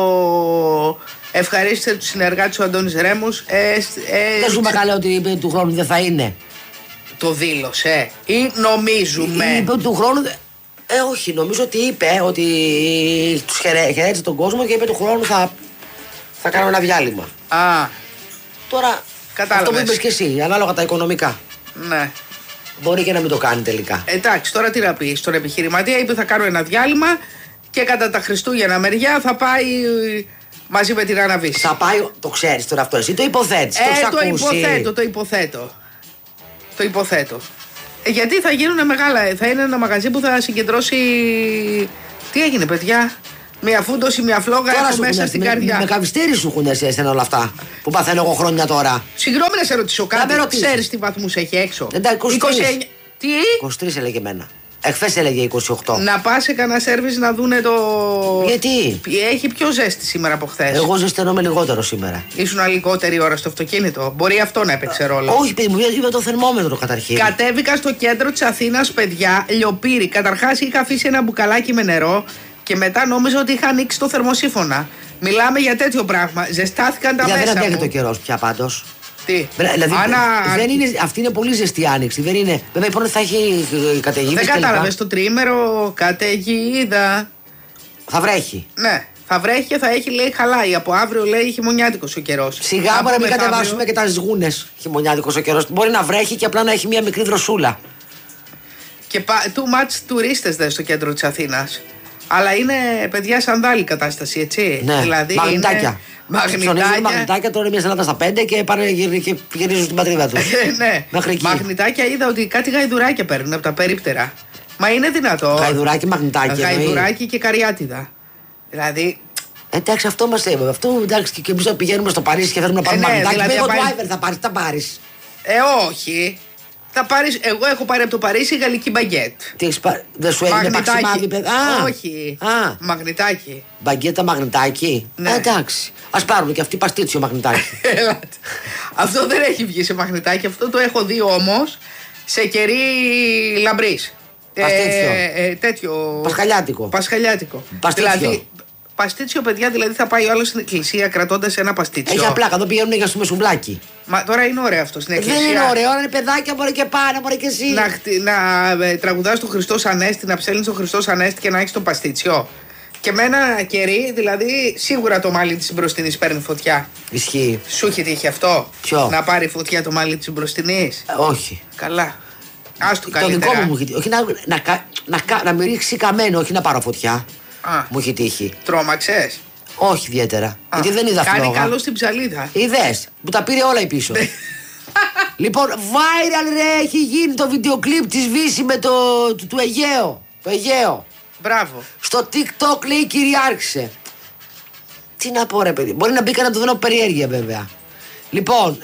Ευχαρίστησε του συνεργάτε ο Αντώνης Ρέμος. Ε, ε, Δεν σου καλά ότι είπε του χρόνου δεν θα είναι. Το δήλωσε ή νομίζουμε. Είπε του χρόνου. Ε, όχι, νομίζω ότι είπε ότι τους χαιρέ, χαιρέτησε τον κόσμο και είπε του χρόνου θα, θα κάνω ένα διάλειμμα. Α, Τώρα, κατάλαβες. αυτό που είπες και εσύ, ανάλογα τα οικονομικά. ναι. Μπορεί και να μην το κάνει τελικά. Εντάξει, τώρα τι να πει. Στον επιχειρηματία είπε θα κάνω ένα διάλειμμα και κατά τα Χριστούγεννα μεριά θα πάει μαζί με την Άννα Βύση. Θα πάει, το ξέρεις τώρα αυτό, εσύ το υποθέτεις. Ε, το, το υποθέτω, το υποθέτω. Το υποθέτω. Ε, γιατί θα γίνουν μεγάλα. Θα είναι ένα μαγαζί που θα συγκεντρώσει. Τι έγινε, παιδιά. Μια φούντωση, μια φλόγα Τώρα έχω σου μέσα έχουν στην έρθει, καρδιά. Με, με καβιστήρι σου έχουν έρθει εσένα όλα αυτά που παθαίνω εγώ χρόνια τώρα. Συγγνώμη να σε ρωτήσω κάτι. με ρωτήσεις. Ξέρεις τι βαθμούς έχει έξω. Εντάξει, είκοσι τρεις. είκοσι εννιά. Τι? είκοσι τρεις έλεγε εμένα. Εχθές έλεγε είκοσι οκτώ. Να πας σε κανένα σέρβις να δούνε το. Γιατί? Έχει πιο ζέστη σήμερα από χθες. Εγώ ζεσθενόμαι λιγότερο σήμερα. Ήσουν λιγότερη ώρα στο αυτοκίνητο. Μπορεί αυτό να έπαιξε ρόλο. Όχι, παιδί μου, είδα το θερμόμετρο καταρχήν. Κατέβηκα στο κέντρο της Αθήνας, παιδιά, λιοπύρι. Καταρχάς είχα αφήσει ένα μπουκαλάκι με νερό και μετά νόμιζα ότι είχα ανοίξει το θερμοσύφωνα. Μιλάμε για τέτοιο πράγμα. Ζεστάθηκαν τα Για μέσα δεν αντέχει μου. το καιρό πια πάντως. Τι. Δηλαδή, Άνα... δεν είναι, αυτή είναι πολύ ζεστή άνοιξη. Δεν είναι. Βέβαια, πρώτα θα έχει καταιγίδες. Δεν και λοιπά. κατάλαβες το τρίμερο, καταιγίδα. Θα βρέχει. Ναι. Θα βρέχει και θα έχει, λέει, χαλάει. Από αύριο, λέει, χειμωνιάτικος ο καιρός. Σιγά Από μπορεί να μην μεθαύριο- κατεβάσουμε και τα σγούνες. Χειμωνιάτικος ο καιρός. Μπορεί να βρέχει και απλά να έχει μια μικρή δροσούλα. Και πα... too much τουρίστες δε στο κέντρο της Αθήνας. Αλλά είναι, παιδιά, σανδάλη κατάσταση, έτσι. Ναι, δηλαδή μαγνητάκια. είναι Ψωνίζουν μαγνητάκια. μαγνητάκια, τώρα μια σελάδα στα πέντε και πάνε γυρι- και γυρίζουν στην πατρίδα του. Ναι, Μέχρι εκεί. μαγνητάκια είδα ότι κάτι γαϊδουράκια παίρνουν από τα περίπτερα. Μα είναι δυνατό. Γαϊδουράκι, μαγνητάκι. Γαϊδουράκι και καριάτιδα. Δηλαδή. Εντάξει, αυτό μας έβαλε. Αυτό εντάξει, και εμείς όταν πηγαίνουμε στο Παρίσι και θέλουμε να πάρουμε Ε, ναι, μαγνητάκι. δηλαδή, Εγώ θα του πάρεις- Άιβερ θα πάρει, θα πάρει. Ε, όχι. Θα πάρεις, εγώ έχω πάρει από το Παρίσι γαλλική μπαγκέτ. Τι έχεις πάρει, δεν σου έγινε παξιμάδι, παιδιά. Α, Όχι. Α, Μαγνητάκι. μπαγκέτα μαγνητάκι. Ναι. Ε, εντάξει. Ας πάρουν και αυτοί παστίτσιο μαγνητάκι. Ελάτε. Αυτό δεν έχει βγει σε μαγνητάκι. Αυτό το έχω δει όμως σε κερί λαμπρής. Παστίτσιο. Ε, ε, τέτοιο. Πασχαλιάτικο. Πασχαλιάτικο. Παστίτσιο. Δηλαδή, παστίτσιο, παιδιά, δηλαδή θα πάει ο άλλος στην εκκλησία κρατώντας ένα παστίτσιο. Έχει απλά, εδώ πηγαίνουν για στο μεσουμπλάκι. Μα τώρα είναι ωραίο αυτό στην εκκλησία. Δεν είναι ωραίο, είναι παιδάκια, μπορεί και πάνε, μπορεί και εσύ. Να, χτι- να ε, τραγουδάς τον Χριστός Ανέστη, να ψέλνεις τον Χριστός Ανέστη και να έχεις το παστίτσιο. Και με ένα κερί, δηλαδή, σίγουρα το μάλι της μπροστινής παίρνει φωτιά. Ισχύει. Σου έχει τύχει αυτό? Ποιο? Να πάρει φωτιά το μάλι της μπροστινής. Ε, όχι. Καλά. Ας το Το καλύτερα. δικό μου μου έχει τύχει. Όχι να, να, κα- να, κα- να με ρίξει καμένο, όχι να πάρω φωτιά. Α, Μου έχει τύχει. τρόμαξες. Όχι ιδιαίτερα. Γιατί δεν είδα Κάνει φλόγα. καλό στην ψαλίδα. Είδες, που τα πήρε όλα η πίσω. Λοιπόν, viral ρε, έχει γίνει το βίντεο κλιπ της Βύση με το του, του Αιγαίο. Το Αιγαίο. Μπράβο. Στο TikTok λέει κυριάρχησε. Τι να πω ρε παιδί, μπορεί να μπήκα να το δω περιέργεια βέβαια. Λοιπόν,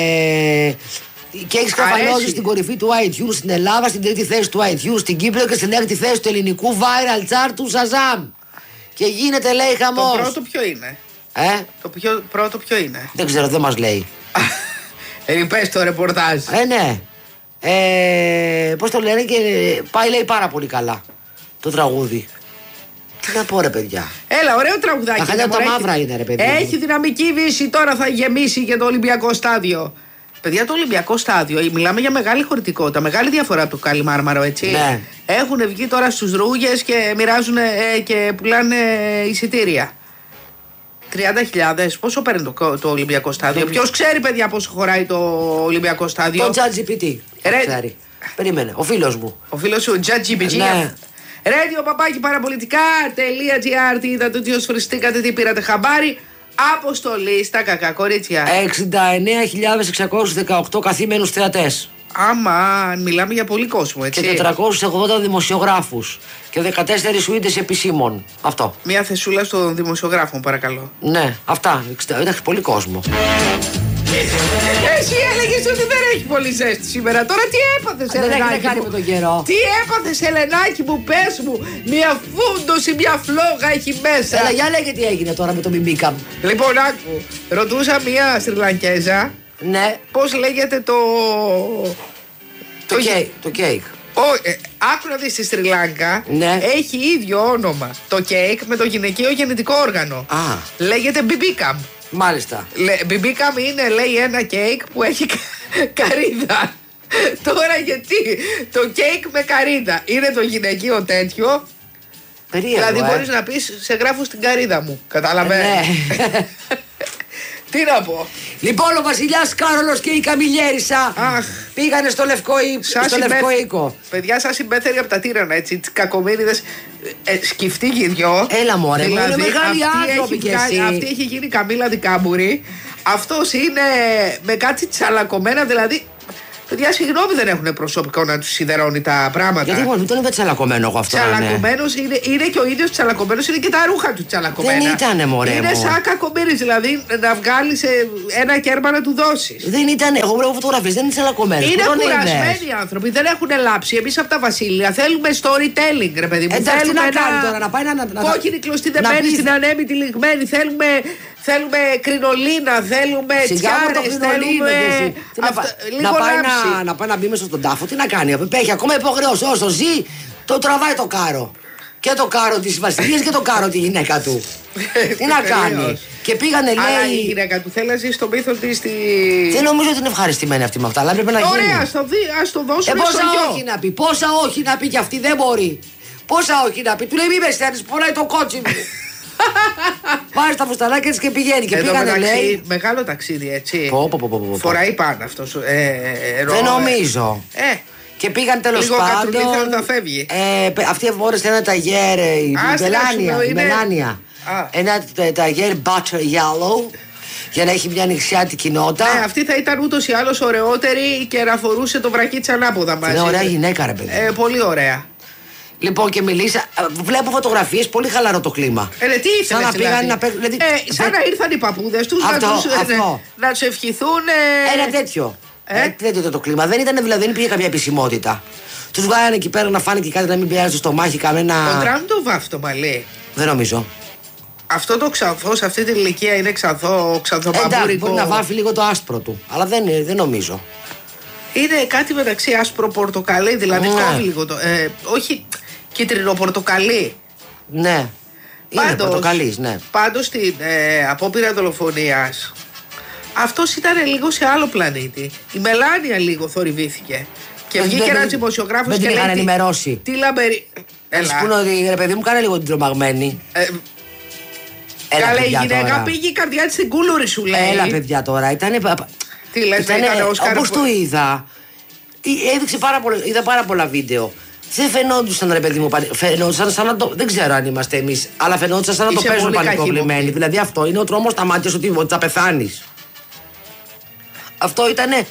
ε, και έχει σκαφαλώσει Αρέσει. στην κορυφή του iTunes στην Ελλάδα, στην τρίτη θέση του iTunes στην Κύπρο και στην έκτη θέση του ελληνικού viral chart του Shazam. Και γίνεται λέει Το χαμός. πρώτο ποιο είναι? Ε, Το πιο, πρώτο ποιο είναι? δεν ξέρω, δεν μας λέει. Ε, πες το ρεπορτάζ. Ε, ναι. Ε, πώς το λένε και πάει λέει πάρα πολύ καλά το τραγούδι. Τι να πω ρε παιδιά. Έλα, ωραίο τραγουδάκι. Τα χαλιά είναι, τα μωρέ. μαύρα είναι, ρε παιδί μου. Έχει δυναμική Βύση, τώρα θα γεμίσει και το Ολυμπιακό στάδιο. Παιδιά, το Ολυμπιακό στάδιο, μιλάμε για μεγάλη χωρητικότητα, μεγάλη διαφορά από το Καλιμάρμαρο, έτσι. Ναι. Έχουν βγει τώρα στους ρούγες και μοιράζουν ε, και πουλάνε εισιτήρια. τριάντα χιλιάδες, πόσο παίρνει το, το Ολυμπιακό στάδιο? Ποιος ξέρει, παιδιά, πόσο χωράει το Ολυμπιακό στάδιο? Το ChatGPT. Ρε- Ξέρει. Περίμενε, ο φίλος μου. Ο φίλος σου, ChatGPT. Ναι. Radio παπάκι παραπολιτικά.gr. Τι είδατε, ότι osφριστήκατε, τι πήρατε χαμπάρι? Αποστολή στα κακά κορίτσια. εξήντα εννέα χιλιάδες εξακόσιους δεκαοκτώ καθήμενους θεατές. Άμα μιλάμε για πολύ κόσμο, έτσι. Και τετρακόσιους ογδόντα δημοσιογράφους και δεκατέσσερις σουίτες επισήμων. Αυτό. Μια θεσούλα των δημοσιογράφων, παρακαλώ. Ναι, αυτά. Εντάξει, πολύ κόσμο. Εσύ έλεγες ότι δεν έχει πολύ ζέστη σήμερα. Τώρα τι έπαθες, Ελενάκη? Δεν έχει να κάνει μου? με τον καιρό. Τι έπαθες, Ελενάκη μου, πες μου. Μια φούντωση, μια φλόγα έχει μέσα. Έλα, για λέγε τι έγινε τώρα με το Μπιμπίκαμ. Λοιπόν, άκου. Ρωτούσα μια Σριλανκέζα. Ναι. Πώς λέγεται το... Το, το κέικ. Το κέικ. Ε, άκου να δεις στη Σρι Λάγκα, ναι. Έχει ίδιο όνομα το κέικ με το γυναικείο γεννητικό όργανο. Α. Λέγεται Μπιμπίκαμ. Μάλιστα. Μπιμπίκαμ είναι, λέει, ένα κέικ που έχει καρύδα. Τώρα γιατί το κέικ με καρύδα είναι το γυναικείο τέτοιο. Περίεργο, δηλαδή ε. μπορείς να πεις, σε γράφω στην καρύδα μου. Καταλαβαίνεις. Ναι. Τι να πω. Λοιπόν, ο βασιλιάς Κάρολος και η Καμιλιέρισα Αχ. πήγανε στο Λευκό, στο συμπέ... Λευκό Οίκο. Παιδιά, σας συμπέθεροι από τα τύρανα, έτσι. Τις κακομοίριδες. Ε, σκυφτεί δυο. Έλα, μωρέ, δηλαδή, είναι μεγάλοι άνθρωποι κι εσύ. Αυτή έχει γίνει Καμίλα Δικάμπουρη. Αυτός είναι με κάτι τσαλακωμένα, δηλαδή. Παιδιά, συγγνώμη, δεν έχουν προσωπικό να του σιδερώνει τα πράγματα. Γιατί μόνο, δεν είναι τσαλακωμένο εγώ αυτό. Τσαλακωμένος είναι, είναι και ο ίδιος τσαλακωμένος, είναι και τα ρούχα του τσαλακωμένα. Δεν ήτανε, μωρέ. Είναι μου. σαν κακομοίρης, δηλαδή να βγάλει ένα κέρμα να του δώσει. Δεν ήταν, εγώ βλέπω φωτογραφίες, δεν είναι τσαλακωμένο. Είναι κουρασμένοι οι άνθρωποι, δεν έχουν λάψει. Εμείς από τα Βασίλεια θέλουμε storytelling, ρε παιδί μου. Εντάξει, θέλουμε να ένα... κάνει τώρα, να πάει να. να Κόκκινη κλωστή δεμένη πει... στην ανέμητη λιγμένη. Θέλουμε, θέλουμε κρινολίνα, θέλουμε τσιάρες, θέλουμε. Αυτά... Να, πάει να, να πάει να μπει μέσα στον τάφο, τι να κάνει. Έχει ακόμα υποχρεώσει. Όσο ζει, το τραβάει το κάρο. Και το κάρο της βασιλείας και το κάρο τη γυναίκα του. Τι να κάνει. Και πήγανε, λέει. Αλλά η γυναίκα του θέλει να ζει στο μύθο τη. Στη... Δεν νομίζω ότι είναι ευχαριστημένη αυτή με αυτά, αλλά πρέπει να γίνει. Ωραία, ας το, δει, ας το δώσουμε. Ε, πόσα στο όχι να πει, πόσα όχι να πει κι αυτή δεν μπορεί. Πόσα όχι να πει. Του λέει μη με στέλνεις, πονάει το κότσι μου. Πάει στα φουστανάκια της και πηγαίνει. Και πήγανε, λέει. Μεγάλο ταξίδι, έτσι. Πω, πω, πω, πω, πω. Φοράει πάνω αυτός. Ε, ε, δεν νομίζω. Ε. Και πήγαν τέλος λίγο πάντων. Λίγο θα φεύγει. Ε, αυτή φόρεσε ένα ταγέρ. Η Μελάνια. Ένα ταγέρ butter yellow. Για να έχει μια ανοιξιάτικη νότα. Ναι, αυτή θα ήταν ούτως ή άλλως ωραιότερη και να φορούσε το βρακί της ανάποδα μαζί. Είναι ωραία γυναίκα, ρε παιδί. Ε, πολύ ωραία. Λοιπόν, και μιλήσα. Βλέπω φωτογραφίες, πολύ χαλαρό το κλίμα. Ε, τι ήθελες, σαν να πήγαν να παίξουν. Δηλαδή, ε, σαν να ήρθαν οι παππούδες τους να τους, αυτό. Ε, να τους ευχηθούν. Ε... Ένα τέτοιο. Ε? Ε, τέτοιο ήταν το κλίμα. Δεν ήταν, δηλαδή, δεν υπήρχε καμία επισημότητα. Τους βγάλανε εκεί πέρα να φάνε και κάτι να μην πιάσει στο στομάχι κανένα. Ο Τραμπ το βάφει το μαλλί. Δεν νομίζω. Αυτό το ξανθό σε αυτή την ηλικία είναι ξανθό, ξανθοπαπούρικο. Εντάξει, μπορεί να βάφει λίγο το άσπρο του. Αλλά δεν, δεν νομίζω. Είναι κάτι μεταξύ άσπρο πορτοκαλί, δηλαδή ναι. κόβει λίγο το. Ε, όχι κίτρινο πορτοκαλί. Ναι. Είναι πάντως, πορτοκαλής, ναι. Πάντως στην ε, απόπειρα δολοφονίας αυτός ήταν λίγο σε άλλο πλανήτη. Η Μελάνια λίγο θορυβήθηκε. Και βγήκε ένας δημοσιογράφος και λέει. Δεν την ενημερώσει. Τι λαμπερι. Να σου πούνε ότι ρε παιδί μου κάνε λίγο την τρομαγμένη. Ε, Καλά, η γυναίκα τώρα. Πήγε η καρδιά της στην κούλουρη, σου λέει. Έλα, παιδιά τώρα. Ήτανε. Τι λες, ήτανε, ήτανε Όσκαρ. Όπως το είδα. Έδειξε πάρα πολλά, είδα πάρα πολλά βίντεο. Δεν φαινόντουσαν, ρε παιδί μου, φαινόντουσαν σαν να το. Δεν ξέρω αν είμαστε εμείς, αλλά φαινόντουσαν σαν να Είσαι το παίζουν πανικοβλημένοι. Δηλαδή αυτό είναι ο τρόμος στα μάτια σου ότι, ότι θα πεθάνεις. Αυτό ήτανε.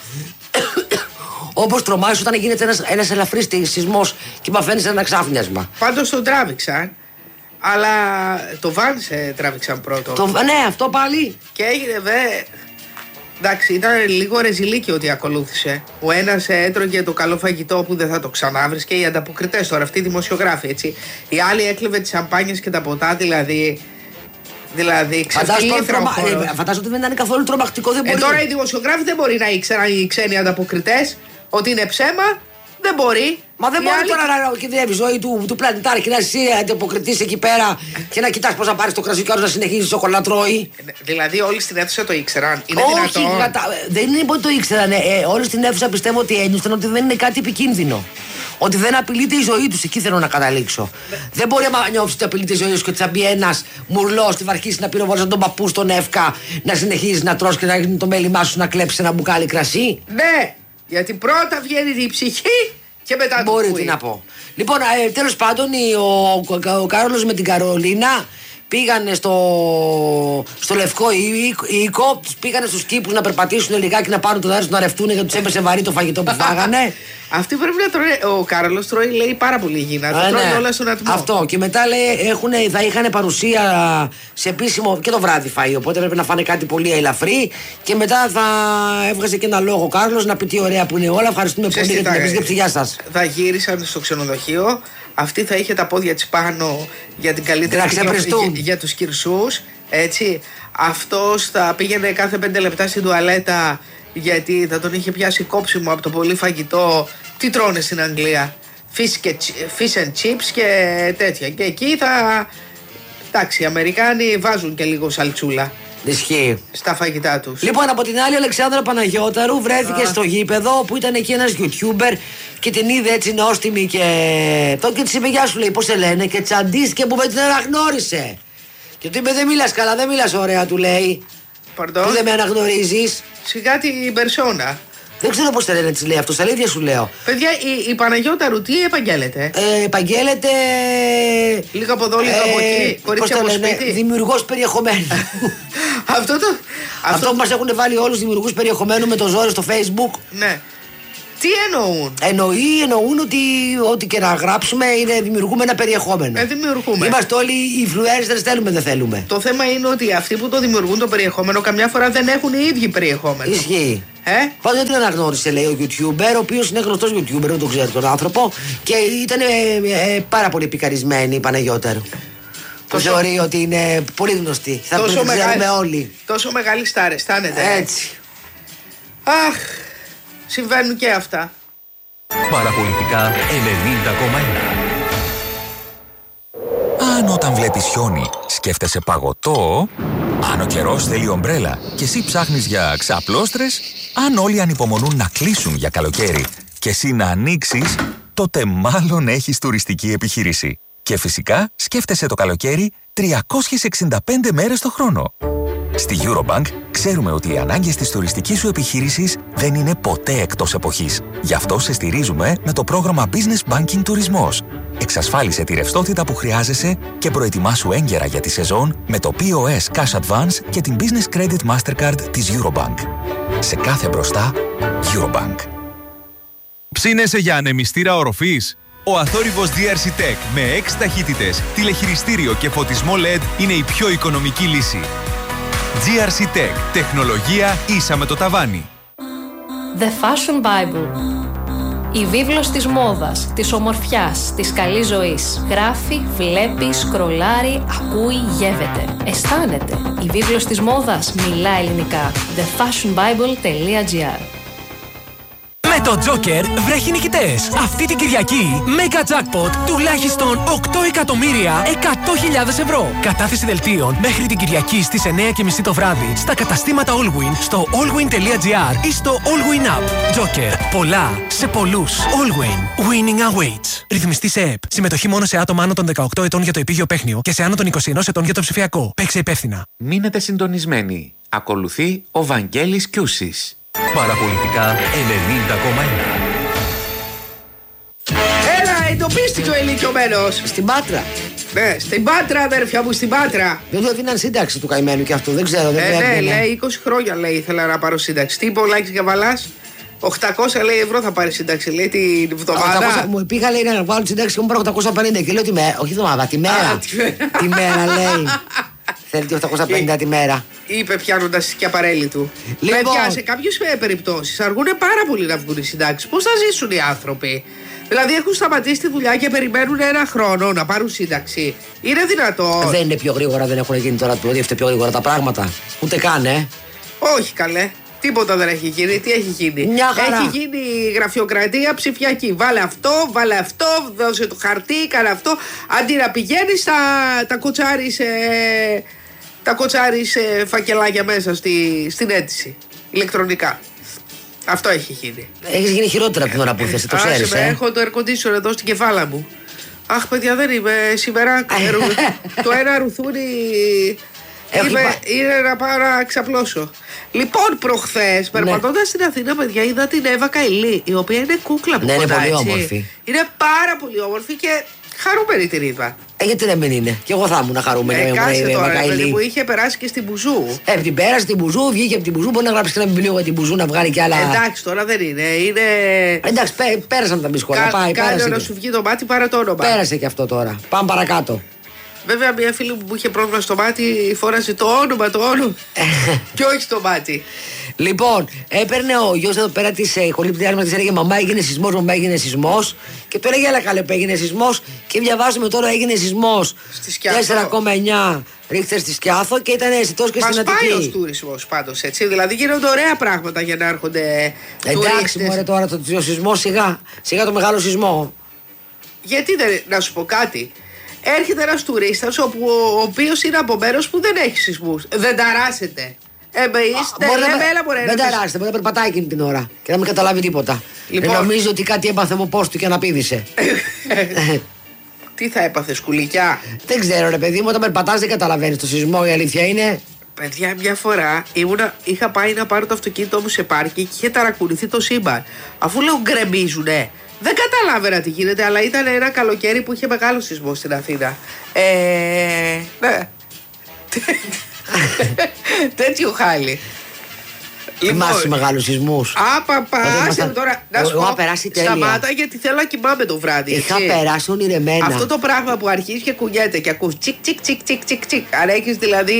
Όπως τρομάζεις όταν γίνεται ένας, ένας ελαφρύς σεισμός και μαθαίνεις ένα ξάφνιασμα. Πάντως τον τράβηξαν. Αλλά το Βάνσε τράβηξαν πρώτο. Το, ναι, αυτό πάλι. Και έγινε δε. Εντάξει, ήταν λίγο ρεζιλίκι ότι ακολούθησε. Ο ένας έτρωγε το καλό φαγητό που δεν θα το ξανάβρεις και οι ανταποκριτές τώρα, αυτοί οι δημοσιογράφοι, έτσι. Οι άλλοι έκλεβε τις σαμπάνιες και τα ποτά, δηλαδή. Δηλαδή, ξεφύγει τρομα... ε, Φαντάζομαι ότι δεν ήταν καθόλου τρομακτικό, δεν μπορεί. Ε, τώρα οι δημοσιογράφοι δεν μπορεί να ήξεραν οι ξένοι ανταποκριτές ότι είναι ψέμα. Δεν μπορεί. Μα δεν η μπορεί άλλη... τώρα να κινδυνεύει η ζωή του, του πλανητάρχη και να είσαι αντιποκριτής εκεί πέρα και να κοιτάς πώς θα πάρεις το κρασί και να συνεχίσεις το σοκολατρώει. Δηλαδή όλοι στην αίθουσα το ήξεραν. Είναι Όχι, δυνατόν. κατα... δεν είναι ότι το ήξεραν. Ε, όλοι στην αίθουσα πιστεύω ότι ένιωσαν ότι δεν είναι κάτι επικίνδυνο. Ότι δεν απειλείται η ζωή τους. Εκεί θέλω να καταλήξω. Ναι. Δεν μπορεί να νιώθει ότι απειλείται η ζωή σου και ότι θα μπει ένας μουρλός και θα αρχίσει να πυροβολήσει τον παππού στον Εύκα, να συνεχίζει να τρως και να γίνει το μέλημά σου να κλέψει ένα μπουκάλι κρασί. Ναι, γιατί πρώτα βγαίνει η ψυχή. Και μετά μπορεί τι να πω. Λοιπόν, ε, τέλος πάντων, ο, ο, ο Κάρολος με την Καρολίνα πήγανε στο, στο Λευκό Οίκο, πήγανε στους κήπους να περπατήσουν λιγάκι, να πάρουν το δάρος, να ρευτούν γιατί τους έπεσε βαρύ το φαγητό που φάγανε. Αυτοί πρέπει να τρώει. Ο Κάρολος τρώει, λέει, πάρα πολύ υγιεινά. Τα τρώει όλα στον ατμό. Αυτό. Και μετά λέει έχουνε, θα είχαν παρουσία σε επίσημο και το βράδυ φαΐ. Οπότε πρέπει να φάνε κάτι πολύ ελαφρύ. Και μετά θα έβγαζε και ένα λόγο ο Κάρολος να πει τι ωραία που είναι όλα. Ευχαριστούμε πολύ για την επίσκεψη. Γεια σας. Θα γύρισαν στο ξενοδοχείο. Αυτή θα είχε τα πόδια της πάνω για την καλύτερη για, για τους κυρσούς. Έτσι. Αυτός θα πήγαινε κάθε πέντε λεπτά στην τουαλέτα γιατί θα τον είχε πιάσει κόψιμο από το πολύ φαγητό. Τι τρώνε στην Αγγλία? Fish, και, fish and chips και τέτοια. Και εκεί θα... Εντάξει, οι Αμερικάνοι βάζουν και λίγο σαλτσούλα. Ισχύει. Στα φαγητά τους. Λοιπόν, από την άλλη, ο Αλεξάνδρα Παναγιώταρου βρέθηκε Α. στο γήπεδο που ήταν εκεί ένας YouTuber και την είδε έτσι νόστιμη και. Το και της είπε: Γεια σου, λέει, πώς σε λένε, και τσαντίστηκε που δεν την αναγνώρισε. Και του είπε: Δεν μιλάς καλά, δεν μιλάς ωραία, του λέει. Pardon? Που δεν με αναγνωρίζεις. Σιγά την περσόνα. Δεν ξέρω πώς θα λένε, της λέει αυτό, στα αλήθεια σου λέω. Παιδιά, η, η Παναγιώταρου τι επαγγέλλεται? Ε, επαγγέλλεται. Λίγο από εδώ, λίγο ε, από εκεί. Κορίτσια από σπίτι. Δημιουργός περιεχομένου. αυτό, το, αυτό, αυτό που μας έχουν βάλει όλους δημιουργούς περιεχομένου με το ζόρι στο Facebook. Ναι. Τι εννοούν? Εννοεί, εννοούν ότι ό,τι και να γράψουμε είναι, δημιουργούμε ένα περιεχόμενο. Ε, δημιουργούμε. Είμαστε όλοι influencers, θέλουμε, δεν θέλουμε. Το θέμα είναι ότι αυτοί που το δημιουργούν το περιεχόμενο καμιά φορά δεν έχουν οι ίδιοι περιεχόμενο. Ισχύει. Ε? Πάντως δεν την αναγνώρισε, λέει ο YouTuber, ο οποίος είναι γνωστός YouTuber, δεν τον ξέρω τον άνθρωπο, και ήταν ε, ε, πάρα πολύ επικαρισμένη η Παναγιώταρου. Το θεωρεί ότι είναι πολύ γνωστή. Θα την ξέρουμε όλοι. Τόσο μεγάλη στάρ, αισθάνεται. Έτσι. Αχ. Συμβαίνουν και αυτά. Παραπολιτικά ενενήντα κόμμα ένα. Αν όταν βλέπεις χιόνι σκέφτεσαι παγωτό, αν ο καιρός θέλει ομπρέλα και εσύ ψάχνεις για ξαπλώστρες, αν όλοι ανυπομονούν να κλείσουν για καλοκαίρι και εσύ να ανοίξεις, τότε μάλλον έχεις τουριστική επιχείρηση. Και φυσικά σκέφτεσαι το καλοκαίρι τριακόσιες εξήντα πέντε μέρες το χρόνο. Στη Eurobank ξέρουμε ότι οι ανάγκες της τουριστικής σου επιχείρησης δεν είναι ποτέ εκτός εποχής. Γι' αυτό σε στηρίζουμε με το πρόγραμμα Business Banking Τουρισμός. Εξασφάλισε τη ρευστότητα που χρειάζεσαι και προετοιμάσου έγκαιρα για τη σεζόν με το πι ο ες Cash Advance και την Business Credit Mastercard της Eurobank. Σε κάθε μπροστά, Eurobank. Ψήνεσαι για ανεμιστήρα οροφής? Ο αθόρυβος ντι αρ σι Tech με έξι ταχύτητες, τηλεχειριστήριο και φωτισμό ελ ι ντι είναι η πιο οικονομική λύση. τζι αρ σι Tech. Τεχνολογία ίσα με το ταβάνι. The Fashion Bible. Η βίβλος της μόδας, της ομορφιάς, της καλής ζωής. Γράφει, βλέπει, σκρολάρει, ακούει, γεύεται. Αισθάνεται. Η βίβλος της μόδας μιλά ελληνικά. the fashion bible τελεία gr. Με το Joker βρέχει νικητές. Αυτή την Κυριακή, Mega Jackpot τουλάχιστον οκτώ εκατομμύρια εκατό χιλιάδες ευρώ. Κατάθεση δελτίων μέχρι την Κυριακή στις εννιά και μισή το βράδυ στα καταστήματα Allwin, στο allwin τελεία gr ή στο Allwin App. Joker. Πολλά σε πολλούς. Allwin. Winning awaits. Ρυθμιστή σε ΕΠ. Συμμετοχή μόνο σε άτομα άνω των δεκαοκτώ ετών για το επίγειο παίχνιο και σε άνω των είκοσι ένα ετών για το ψηφιακό. Παίξε υπεύθυνα. Μείνετε συντονισμένοι. Ακολουθεί ο Βαγγέλης Κιούσης. Παραπολιτικά ενενήντα κόμμα ένα. Έλα, εντοπίστηκε ο ηλικιωμένος. Στην Πάτρα. Ναι, στην Πάτρα, αδέρφια μου, στην Πάτρα. Δεν του έδιναν σύνταξη του καημένου και αυτού, δεν ξέρω. Δεν ε, ναι, λέει είκοσι χρόνια λέει ήθελα να πάρω σύνταξη. Τι είπε ο Λάκης Καβαλάς? οκτακόσια λέει ευρώ θα πάρει σύνταξη, λέει την εβδομάδα. Μου πήγα λέει να πάρω σύνταξη και μου πάρω οκτακόσια πενήντα και λέω τη μέρα. Όχι εβδομάδα, τη μέρα. Τη μέρα λέει. Θέλει και οκτακόσια πενήντα τη μέρα. Είπε πιάνοντας τη σκιαπαρέλη του. Λοιπόν, παιδιά, σε κάποιες περιπτώσεις αργούν πάρα πολύ να βγουν οι συντάξεις. Πώς θα ζήσουν οι άνθρωποι? Δηλαδή έχουν σταματήσει τη δουλειά και περιμένουν ένα χρόνο να πάρουν σύνταξη. Είναι δυνατό? Δεν είναι πιο γρήγορα, δεν έχουν γίνει τώρα πιο γρήγορα τα πράγματα. Ούτε καν, ε. Όχι καλέ. Τίποτα δεν έχει γίνει. Τι έχει γίνει? Μια χαρά. Έχει γίνει γραφειοκρατία ψηφιακή. Βάλε αυτό, βάλε αυτό, δώσε το χαρτί, κάνε αυτό. Αντί να πηγαίνεις τα, τα κοτσάρεις, ε, τα κοτσάρεις ε, φακελάκια μέσα στη, στην αίτηση. Ηλεκτρονικά. Αυτό έχει γίνει. Έχεις γίνει χειρότερα την ώρα που ήρθες, το ξέρεις. Ε. Έχω το air conditioner εδώ στην κεφάλα μου. Αχ, παιδιά, δεν είμαι σήμερα. Το ένα ρουθούνι. Είμαι, είναι να πάω να ξαπλώσω. Λοιπόν, προχθές, περπατώντας στην Αθήνα, παιδιά, είδα την Εύα Καηλή, η οποία είναι κούκλα που ναι, κοντά, είναι πολύ έτσι. όμορφη. Είναι πάρα πολύ όμορφη και χαρούμενη την είδα. Ε, γιατί να μην είναι. Και εγώ θα ήμουν χαρούμενη. Ε, κάτσε τώρα, παιδί μου, είχε περάσει και στην Μπουζού. Ε, την πέρασε την Μπουζού, βγήκε από την Μπουζού. Μπορεί να γράψει και ένα βιβλίο για την Μπουζού, να βγάλει κι άλλα. Ε, εντάξει, τώρα δεν είναι. είναι... Εντάξει, πέ, πέρασαν τα μπισκότα. Κα, Πάει, κάνε πέρασε. να σου βγει το μάτι παρά το όνομα. Πέρασε και αυτό τώρα. Πάμε παρακάτω. Βέβαια, μια φίλη μου που είχε πρόβλημα στο μάτι φόρασε το όνομα, το όνομα. Και όχι το μάτι. Λοιπόν, έπαιρνε ο γιος εδώ πέρα τη κολύπτριά μα και έλεγε μαμά έγινε σεισμό, μαμά έγινε σεισμό. Και τώρα για καλέ που έγινε σεισμό. Και διαβάζουμε τώρα έγινε σεισμό τέσσερα κόμμα εννιά ρίχτερ στη Σκιάθο και ήταν αισθητό και στην Αττική. Μας πάει ο τουρισμός πάντως έτσι. Δηλαδή γίνονται ωραία πράγματα για να έρχονται. Εντάξει, μωρέ τώρα το, το σεισμό σιγά. Σιγά το μεγάλο σεισμό. Γιατί δεν, να σου πω κάτι. Έρχεται ένας τουρίστας ο οποίος είναι από μέρος που δεν έχει σεισμούς. Δεν ταράσετε. Ε, είστε, μπορεί λέμε, να, έλα, μπορεί, δεν ταράσετε, μπορεί να περπατάει εκείνη την ώρα και να μην καταλάβει τίποτα. Λοιπόν, ε, νομίζω ότι κάτι έπαθε από πώς του και αναπήδησε. Τι θα έπαθε, σκουλικιά? Δεν ξέρω, ρε παιδί μου, όταν περπατάς δεν καταλαβαίνεις το σεισμό, η αλήθεια είναι. Παιδιά, μια φορά ήμουνα, είχα πάει να πάρω το αυτοκίνητό μου σε πάρκι και είχε ταρακουνηθεί το σύμπαν. Αφού λέω γκρεμίζουνε. Δεν καταλάβαινα τι γίνεται, αλλά ήταν ένα καλοκαίρι που είχε μεγάλο σεισμό στην Αθήνα. Ε, ναι. Τέτοιο χάλι. Θυμάσαι μεγάλους σεισμούς? Άπαπα, άσε τώρα. Να σου πω, σταμάτα γιατί θέλω να κοιμάμαι το βράδυ. Είχα περάσει ονειρεμένα. Αυτό το πράγμα που αρχίζει και κουνιέται και ακούς τσικ τσικ τσικ τσικ τσικ τσικ. Αν έχεις δηλαδή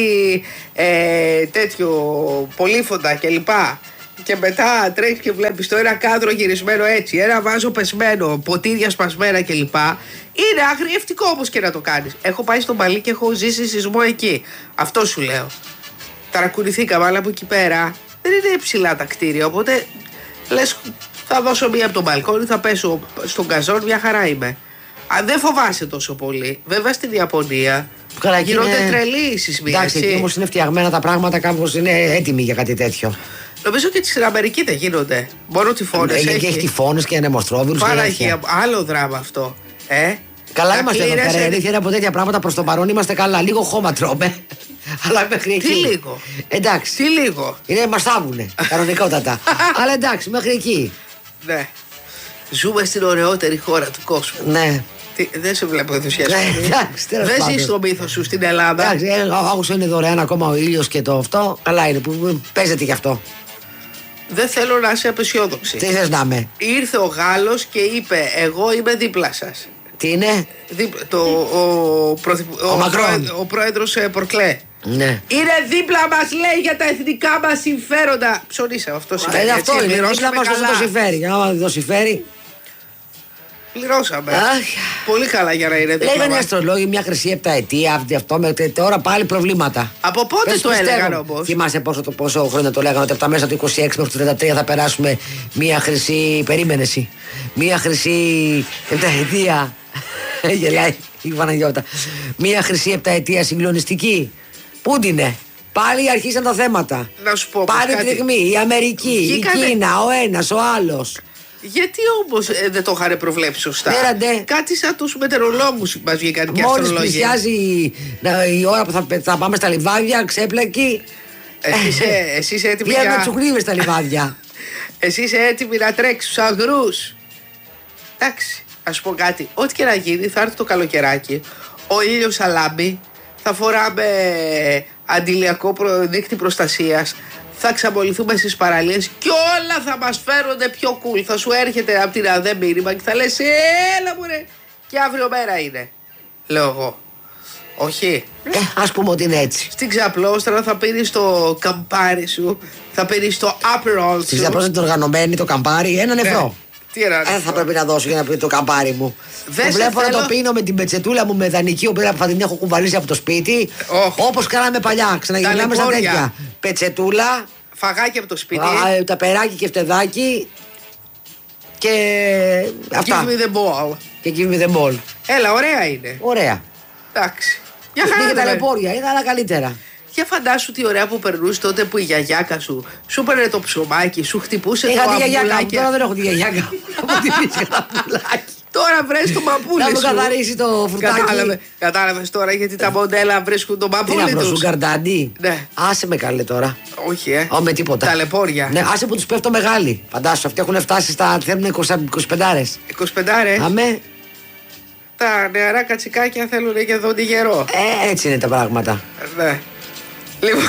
ε, τέτοιο πολύφωντα κλπ. Και μετά τρέχει και βλέπει το ένα κάδρο γυρισμένο έτσι, ένα βάζο πεσμένο, ποτήρια σπασμένα κλπ. Είναι αγριευτικό όμως και να το κάνεις. Έχω πάει στο Μπαλί και έχω ζήσει σεισμό εκεί. Αυτό σου λέω. Ταρακουνηθήκαμε, αλλά από εκεί πέρα δεν είναι ψηλά τα κτίρια. Οπότε λες, θα δώσω μία από τον μπαλκόνι, θα πέσω στον καζόν, μια χαρά είμαι. Αν δεν φοβάσαι τόσο πολύ. Βέβαια στην Ιαπωνία Καλά, γίνονται είναι... τρελοί οι σεισμοί. Εντάξει, εκεί όμως είναι φτιαγμένα τα πράγματα, κάπως είναι έτοιμοι για κάτι τέτοιο. Νομίζω και στην Αμερική δεν γίνονται. Μόνο τυφώνες. Έχει, έχει τυφώνες και ανεμοστρόβιλους. Παραγία, άλλο δράμα αυτό. Ε? Καλά να είμαστε εδώ πέρα. σε... Η αλήθεια είναι από τέτοια πράγματα προς το παρόν είμαστε καλά. Λίγο χώμα τρώμε. Αλλά μέχρι εκεί. Τι λίγο. Εντάξει. Τι λίγο. Είναι, μας θάβουνε. Κανονικότατα. Αλλά εντάξει, μέχρι εκεί. Ναι. Ζούμε στην ωραιότερη χώρα του κόσμου. Ναι. Τι, δεν σε βλέπω ενθουσιασμένο. Ναι, δεν ζει στο μύθο σου στην Ελλάδα. Εντάξει, άκουσα είναι δωρεάν ακόμα ο ήλιος και το αυτό. Καλά είναι που παίζεται γι' αυτό. Δεν θέλω να είσαι απεσιόδοξη. Τι θες να είμαι? Ήρθε ο Γάλλος και είπε: εγώ είμαι δίπλα σας. Τι είναι? Δίπλα, το, ο, πρωθυπου, ο, ο, πρόεδ, ο πρόεδρος ε, Πορκλέ. Ναι. Είναι δίπλα μας, λέει, για τα εθνικά μας συμφέροντα. Ψωνίσαμε, αυτό σημαίνει. Ε, αυτό είναι. Δίπλα μας όσο το συμφέρει. Άμα δεν το συμφέρει. Πληρώσαμε. Αχ. Πολύ καλά για να είναι δίπλα. Λέγανε οι αστρολόγοι μια χρυσή επταετία, αυτή αυτό με τώρα πάλι προβλήματα. Από πότε Πες, το έλεγαν όμως? Θυμάσαι πόσο, το, πόσο χρόνια το λέγανε, ότι από τα μέσα του είκοσι έξι μέχρι το τριάντα τρία θα περάσουμε μια χρυσή. Περίμενε εσύ. Μια χρυσή επταετία. Γελάει η Παναγιώτα. Μια χρυσή επταετία συγκλονιστική. Πού την είναι? Πάλι αρχίσαν τα θέματα. Να σου πω. Πάλι πληγμή. Η Αμερική, Βγήκανε... η Κίνα, ο ένας, ο άλλος. Γιατί όμως ε, δεν το είχαν προβλέψει σωστά? Πέραντε. Κάτι σαν τους μετεωρολόγους μας βγήκαν και αστρολόγοι. Μόλις πλησιάζει η ώρα που θα, θα πάμε στα λιβάδια, ξέπλεκη. Εσύ είσαι, εσύ είσαι έτοιμη για... για... τσουκνίβες στα λιβάδια. Εσύ είσαι έτοιμη να τρέξεις στους αγρούς. Εντάξει, ας σου πω κάτι. Ό,τι και να γίνει, θα έρθει το καλοκαιράκι. Ο ήλιος θα λάμπει. Θα φοράμε αντιλιακό δίκτυ προστασίας. Θα ξαμολυθούμε στις παραλίες και όλα θα μας φέρονται πιο cool. Θα σου έρχεται από την ΑΔΕ μήνυμα και θα λες έλα μωρέ. Και αύριο μέρα είναι. Λέω εγώ. Όχι. Ε, ας πούμε ότι είναι έτσι. Στην Ξαπλώστρα θα πίνεις το καμπάρι σου. Θα πίνεις το Aperol σου. Στην Ξαπλώστρα το οργανωμένη το καμπάρι, έναν ευρώ. Ναι. Τι ένα ε, θα πρέπει να δώσω για να πει το καμπάρι μου. Δεν το βλέπω θέλω... να το πίνω με την πετσετούλα μου με δανεική, οποία θα την έχω κουβαλήσει από το σπίτι. Oh. Όπως κάναμε παλιά. Ξαναγυρνάμε στα τέτοια. Πετσετούλα. Φαγάκι από το σπίτι. Α, τα περάκι και φτεδάκι. Και αυτά. Give me the ball. Και give me the ball. Έλα, ωραία είναι. Ωραία. Εντάξει. Για χαρά. Και τα λεπόρια, είναι άλλα καλύτερα. Για φαντάσου τι ωραία που περνούσε τότε που η γιαγιάκα σου σου έπαιρνε το ψωμάκι, σου χτυπούσε Είχα το τη γιαγιάκα μου, αμπουλάκι. τώρα δεν έχω τη γιαγιάκα μου. Τώρα βρες το μαπούλι σου. Να μου καθαρίσει το φρουτάκι. Κατάλαβε, κατάλαβες τώρα γιατί τα μοντέλα βρίσκουν το μαπούλι τους. Τι να βρω, Sugar Daddy. Ναι. Άσε με καλέ τώρα. Όχι, ε. Ω, με τίποτα. Τα λεπόρια. Ναι, άσε που τους πέφτω μεγάλοι. Φαντάσου, αυτοί έχουν φτάσει στα. Θέλουν είκοσι πέντε. είκοσι πέντε. Αμέ. Τα νεαρά κατσικάκια θέλουν και δόντι γερό. Ε, έτσι είναι τα πράγματα. Ναι. Λοιπόν.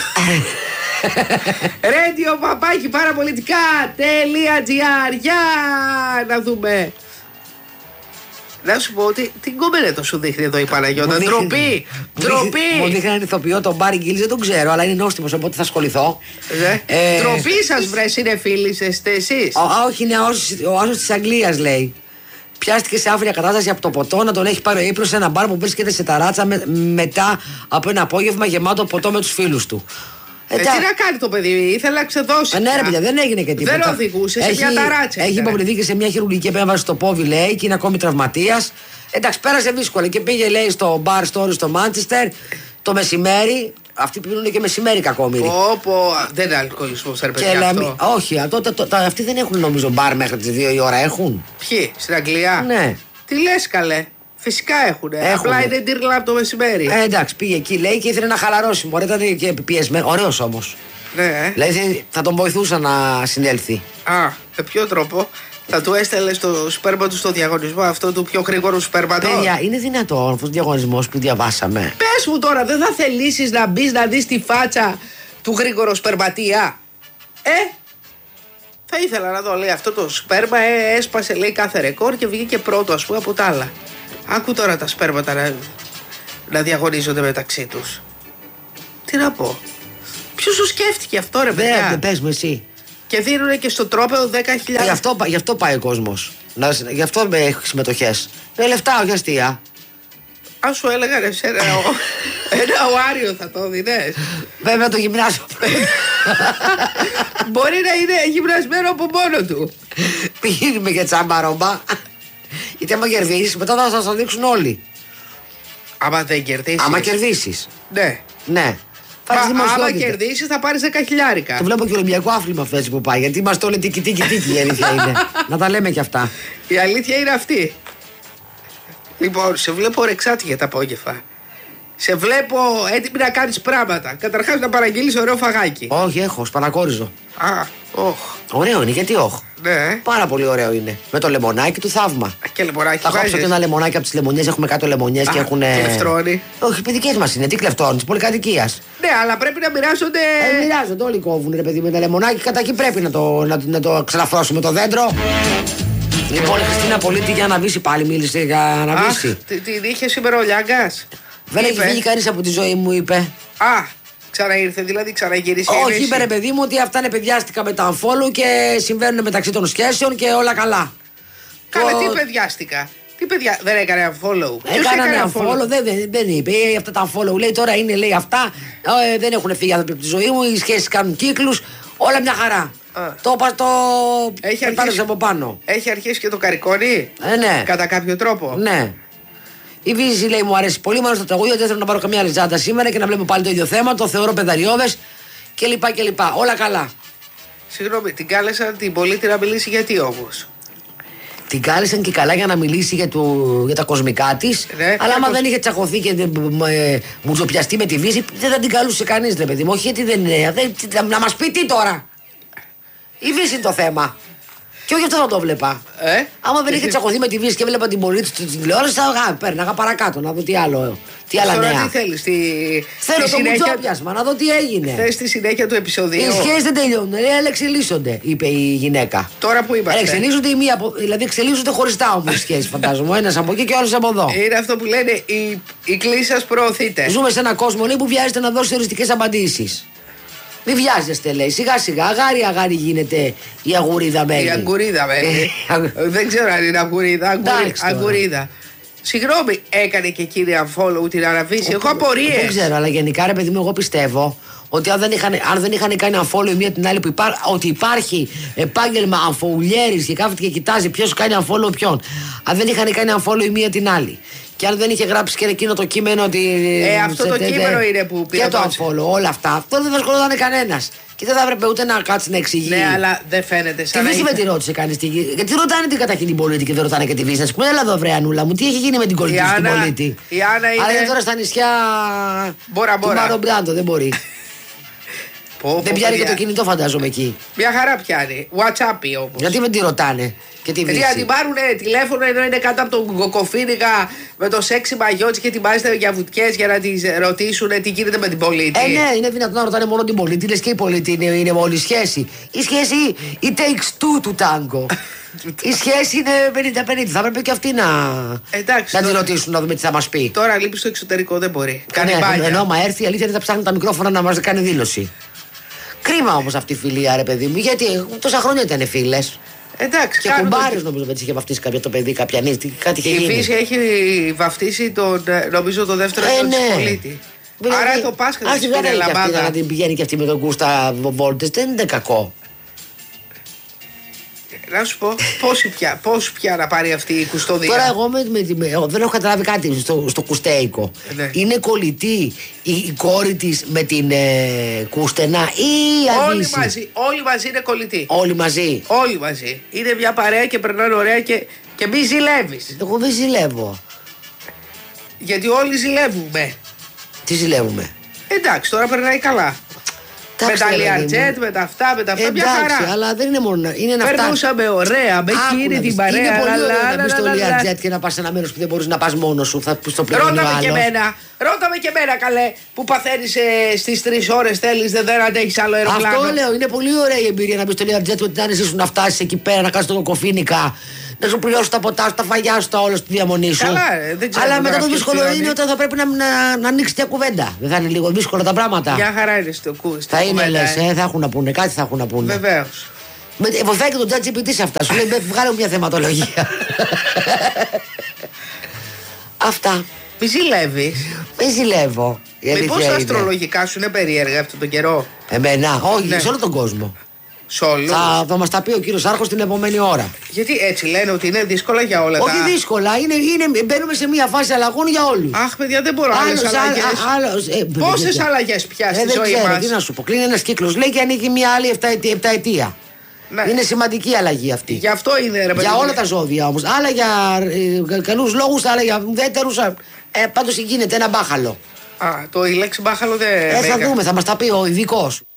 Radio παπάκι παραπολιτικά.gr. Για να δούμε. Να σου πω ότι την κομμενέτο σου δείχνει εδώ η Παναγιώτα. Ντροπή! Ντροπή! Μου δείχνει έναν ηθοποιό, τον Μπάρι Γκίλς, δεν τον ξέρω, αλλά είναι νόστιμος, οπότε θα ασχοληθώ. Ντροπή σας βρε, είναι φίλοι εσείς. Όχι, είναι ο άσος της Αγγλίας, λέει. Πιάστηκε σε άφρια κατάσταση από το ποτό να τον έχει πάρει ο ύπνος σε ένα μπαρ που βρίσκεται σε ταράτσα με, μετά από ένα απόγευμα γεμάτο ποτό με τους φίλους του. Ε, τι να κάνει το παιδί, ήθελα να ξεδώσει. Ε, ναι, ρε παιδιά, δεν έγινε και τίποτα. Δεν οδηγούσε σε μια ταράτσα. Έχει υποβληθεί και σε μια χειρουργική επέμβαση στο πόδι, λέει, και είναι ακόμη τραυματίας. Εντάξει, πέρασε δύσκολα και πήγε, λέει, στο bar story στο Μάντσεστερ το μεσημέρι. Αυτοί πίνουν και μεσημέρι κακόμοιροι. Όπω. Δεν είναι αλκοολισμό, ρε παιδιά. Αυτό. Όχι, τότε, το, το, αυτοί δεν έχουν νομίζω μπαρ μέχρι τις δύο η ώρα, έχουν. Ποιοι, στην Αγγλία? Ναι. Τι λες καλέ. Φυσικά έχουν. Απλά είναι τύρλα το μεσημέρι. Ε, εντάξει, πήγε εκεί, λέει, και ήθελε να χαλαρώσει. Μπορεί να ήταν και πιεσμένο. Ωραίος όμως. Ναι. Δηλαδή θα τον βοηθούσα να συνέλθει. Α, με ποιο τρόπο? Θα του έστελε στο σπέρμα του στο διαγωνισμό αυτό του πιο γρήγορου σπέρματος. Παιδιά, είναι δυνατόν αυτός ο διαγωνισμός που διαβάσαμε? Πες μου τώρα, δεν θα θελήσεις να μπεις να δεις τη φάτσα του γρήγορου σπερματία? Ε, θα ήθελα να δω, λέει, αυτό το σπέρμα ε, έσπασε, λέει, κάθε ρεκόρ και βγήκε πρώτο, ας πούμε, από τα άλλα. Άκου τώρα τα σπέρματα να, να διαγωνίζονται μεταξύ τους. Τι να πω. Ποιος σου σκέφτηκε αυτό, ρε παιδιά? Δεν πες μου εσύ. Και δίνουνε και στο τρόπαιο δέκα χιλιάδες. Γι' αυτό, γι' αυτό πάει ο κόσμος. Να, γι' αυτό έχει συμμετοχές. Με λεφτά, όχι αστεία. Αν σου έλεγαν εσένα ένα οάριο θα το δίνες. Βέβαια το γυμνάσιο. Μπορεί να είναι γυμνασμένο από μόνο του. Πηγαίνουμε για τσάμπα ρόμπα. Γιατί άμα κερδίσεις, μετά θα σας το δείξουν όλοι. Άμα δεν κερδίσεις. Άμα κερδίσεις. Ναι. Ναι. Μα, άμα κερδίσεις θα πάρεις δέκα χιλιάρικα. Το βλέπω και ολυμπιακό άθλημα αυτό έτσι που πάει. Γιατί είμαστε όλοι τίκι τίκι τίκι, η αλήθεια είναι. Να τα λέμε κι αυτά. Η αλήθεια είναι αυτή. Λοιπόν, σε βλέπω ρεξάτη για τα απόγευμα. Σε βλέπω έτοιμη να κάνεις πράγματα. Καταρχάς να παραγγείλεις ωραίο φαγάκι. Όχι, έχω, σπανακόριζο. Α, όχ. Ωραίο είναι, γιατί όχι. Ναι. Πάρα πολύ ωραίο είναι. Με το λεμονάκι του θαύμα. Και λεμονάκι. Θα κόψω και ένα λεμονάκι από τις λεμονιές. Έχουμε κάτω λεμονιές και έχουν. Κλεφτρώνει. Όχι, οι δικές μας είναι. Τι κλεφτρώνει, πολυκατοικίας. Ναι, αλλά πρέπει να μοιράζονται. Ε, μοιράζονται, όλοι κόβουν, ρε παιδί, με τα λεμονάκι. Κατά εκεί πρέπει να το, να, να το ξαλαφρώσουμε το δέντρο. Λοιπόν, η Χριστίνα Πολίτη για να βύσει πάλι, μίλησε για να βύσει. Την είχε σήμερα ο Λιάγκας. Δεν έχει φύγει κανείς από τη ζωή μου, είπε. Α, ξαναήρθε, δηλαδή ξαναγυρίσει. Όχι, είπε, ρε παιδί μου, ότι αυτά είναι παιδιάστικα με τα unfollow και συμβαίνουν μεταξύ των σχέσεων και όλα καλά. Καλά, το... τι παιδιάστικα. Τι παιδιά, δεν έκανε unfollow. Έκαναν unfollow, δεν, δεν, δεν είπε. Ε, αυτά τα unfollow λέει τώρα είναι, λέει αυτά. Ε, δεν έχουν φύγει άνθρωποι από τη ζωή μου, οι σχέσεις κάνουν κύκλους. Όλα μια χαρά. Α. Το είπα το. Έχει αρχίσει από πάνω. Έχει αρχίσει και το καρικόνι. Ε, ναι. Κατά κάποιο τρόπο. Ναι. Η Βύση λέει μου αρέσει πολύ, μόνο στο τραγούδι. Δεν θέλω να πάρω καμία ριζάντα σήμερα και να βλέπω πάλι το ίδιο θέμα. Το θεωρώ πεδαριώδες κλπ. κλπ. Όλα καλά. Συγγνώμη, την κάλεσαν την Πολίτη να μιλήσει γιατί όμως? Την κάλεσαν και καλά για να μιλήσει για, το, για τα κοσμικά της. Ναι, αλλά άμα δεν είχε τσακωθεί και ε, μουτζοπιαστεί με τη Βύση, δεν θα την καλούσε κανείς, ρε παιδί μου. Όχι, γιατί δεν είναι. Δεν, να μας πει τι τώρα. Η Βύση είναι το θέμα. Και όχι αυτό θα το βλέπα. Ε? Άμα δεν είχε τσακωθεί με τη Βύση και βλέπα την Πολίτη στην τηλεόραση, θα πέρναγα παρακάτω να δω τι άλλο. Τι άλλα τώρα νέα. Τι θέλεις, τη... Θέλω το μουτζόπιασμα, να δω τι έγινε. Θες τη συνέχεια του επεισοδίου? Οι σχέσεις δεν τελειώνουν, αλλά εξελίσσονται, είπε η γυναίκα. Τώρα που είμαστε. Εξελίσσονται η μία, δηλαδή εξελίσσονται χωριστά όμως οι σχέσεις, φαντάζομαι. Ένας από εκεί και άλλος από εδώ. Είναι αυτό που λένε οι, οι κλήσεις σας προωθείτε. Ζούμε σε έναν κόσμο, λέει, που βιάζεται να δώσει οριστικές απαντήσεις. Μην βιάζεστε, λέει. Σιγά σιγά, αγάρι αγάρι γίνεται η αγουρίδα μένει. Η αγκουρίδα μένει. Δεν ξέρω αν είναι αγκουρίδα. Αγκουρί, αγκουρίδα. Συγγνώμη, έκανε και κύριε unfollow την Αναβίση. Έχω απορίες. Δεν ξέρω, αλλά γενικά, ρε παιδί μου, εγώ πιστεύω ότι αν δεν είχαν, αν δεν είχαν κάνει unfollow η μία την άλλη, που υπά, ότι υπάρχει επάγγελμα unfollowers και κάθεται και κοιτάζει ποιος κάνει unfollow ποιον. Αν δεν είχαν κάνει unfollow η μία την άλλη. Και αν δεν είχε γράψει και εκείνο το κείμενο ότι. Ε, αυτό το κείμενο είναι που πήρε. Και το unfollow, όλα αυτά. Αυτό δεν θα ασχολούνταν κανένα. Και δεν θα έπρεπε ούτε να κάτσει να εξηγεί. Ναι, αλλά δεν φαίνεται σαν. Τι Βύση με τη ρώτησε κανεί. Γιατί ρωτάνε την καταρχήν την Πολίτη και δεν ρωτάνε και τη Βύση. Α πούμε, έλα εδώ, βρε Ανούλα μου, τι έχει γίνει με την κολλητή στην Πολίτη. Η Άννα είναι. Αλλά είναι τώρα στα νησιά. Μπόρα, μπόρα. Του Μάρο Μπράντο, δεν μπορεί. Πω, Δεν πω, πιάνει και παιδιά. το κινητό, φαντάζομαι εκεί. Μια χαρά πιάνει. WhatsApp όμως. Γιατί με τη ρωτάνε και τη Γιατί βρίσκει. αν την πάρουν τηλέφωνο ενώ είναι κάτω από τον κοκοφίνικα με το σεξι μαγιότσι και την μάλιστα για βουτιές για να τη ρωτήσουν τι γίνεται με την πολίτη. Ε, ναι, είναι δυνατόν να ρωτάνε μόνο την πολίτη. Λες και η πολίτη είναι, είναι όλη η σχέση. Η σχέση η takes two του τάγκο. Η σχέση είναι πενήντα πενήντα. Θα έπρεπε και αυτή να, Εντάξει, να τη τώρα- ρωτήσουν να δούμε τι θα μας πει. Τώρα λείπει στο εξωτερικό, δεν μπορεί. Κάνει Ναι, μπάνια. ενώ μα έρθει η αλήθεια είναι θα ψάχνουν τα μικρόφωνα να μας κάνει δήλωση. Κρίμα όμως αυτή η φιλία, ρε παιδί μου, γιατί τόσα χρόνια ήταν φίλες. Εντάξει, Και κάνουν- κουμπάρες νομίζω με τις είχε βαφτίσει κάποια το παιδί, κάποια νύχτη, κάτι είχε Η γίνει. φύση έχει βαφτίσει τον, ε, νομίζω το δεύτερο Ε, γιο της ναι. πολίτη. Δηλαδή, Άρα το Πάσχα ας της την πήρε κάνει και αυτή, λαμπάδα. να την πηγαίνει και αυτή με τον Κούστα Βόλτες, δεν είναι κακό. Να σου πω, πόσοι πια, πόσοι πια να πάρει αυτή η κουστοδία. Τώρα εγώ με, με, με, εγώ δεν έχω καταλάβει κάτι στο, στο κουστέικο. Ναι. Είναι κολλητή η, η κόρη της με την ε, Κούστενα ή Όλοι αδύση. μαζί, όλοι μαζί είναι κολλητοί. Όλοι μαζί. Όλοι μαζί. Είναι μια παρέα και περνάνε ωραία και, και μη ζηλεύεις. Εγώ δεν ζηλεύω. Γιατί όλοι ζηλεύουμε. Τι ζηλεύουμε. Εντάξει, τώρα περνάει καλά. Με Εντάξει, τα ρε παιδί Λιαρτζέτ, μου. με τα αυτά, με τα αυτά. Μια Εντάξει, χαρά. αλλά δεν είναι μόνο. να- Είναι να φτάσει. Περνούσαμε ωραία, με Άκου εκείνη να την δεις, παρέα. Είναι πολύ λα, ωραίο λα, να μπει στο λα, λα, λα. Learjet και να πα σε ένα μέρο που δεν μπορεί να πα μόνο σου. Θα στο πληρώνει ο Ρώτα με και άλλος. εμένα. Ρώτα με και εμένα, καλέ. Που παθαίνει ε, στι τρει ώρε θέλει, δεν, δεν αντέχει άλλο αεροπλάνο. Αυτό λέω, είναι πολύ ωραία η εμπειρία να μπει στο Learjet με την άνεση σου να φτάσει εκεί πέρα, να κάνει το κοκοφίνικα, να σου πληρώσει τα ποτά σου, τα φαγιά σου, τα όλα στη διαμονή σου. Καλά, ε, δεν ξέρω Αλλά τώρα μετά το ποιος δύσκολο πληρώνει. είναι όταν θα πρέπει να, να, να ανοίξει μια κουβέντα. Δεν θα είναι λίγο δύσκολα τα πράγματα. Μια χαρά είναι στο κου. Θα είναι λε, ε, θα έχουν να πούνε, κάτι θα έχουν να πούνε. Βεβαίω. Με, ε, βοηθάει και τον ChatGPT σε αυτά. Σου λέει, «Μπε, βγάλε μου μια θεματολογία. Αυτά. Μη ζηλεύει. Δεν ζηλεύω. Η Μήπω αλήθεια τα είναι. αστρολογικά σου είναι περίεργα αυτόν τον καιρό. Εμένα, όχι, Ναι. σε όλο τον κόσμο. Σε όλους. Θα, θα μα τα πει ο κύριο Άρχος την επόμενη ώρα. Γιατί έτσι λένε ότι είναι δύσκολα για όλα Όχι τα. δύσκολα, είναι, είναι, μπαίνουμε σε μια φάση αλλαγών για όλου. Αχ, παιδιά, δεν μπορώ άλλε αλλαγέ. Πόσε αλλαγέ πια Ε, στη δεν ζωή ξέρω, μα. τι να σου πω. Κλείνει ένα κύκλο, λέει και ανοίγει μια άλλη επταετία. Ναι. Είναι σημαντική αλλαγή αυτή. Γι' αυτό είναι ρε παιδί. Για μου. όλα τα ζώδια όμω. Άλλα για ε, καλού λόγου, άλλα για ουδέτερου. Ε, Πάντω γίνεται ένα μπάχαλο. Α, το η λέξη μπάχαλο δεν. Ε, θα με- δούμε, θα μα τα πει ο ειδικό.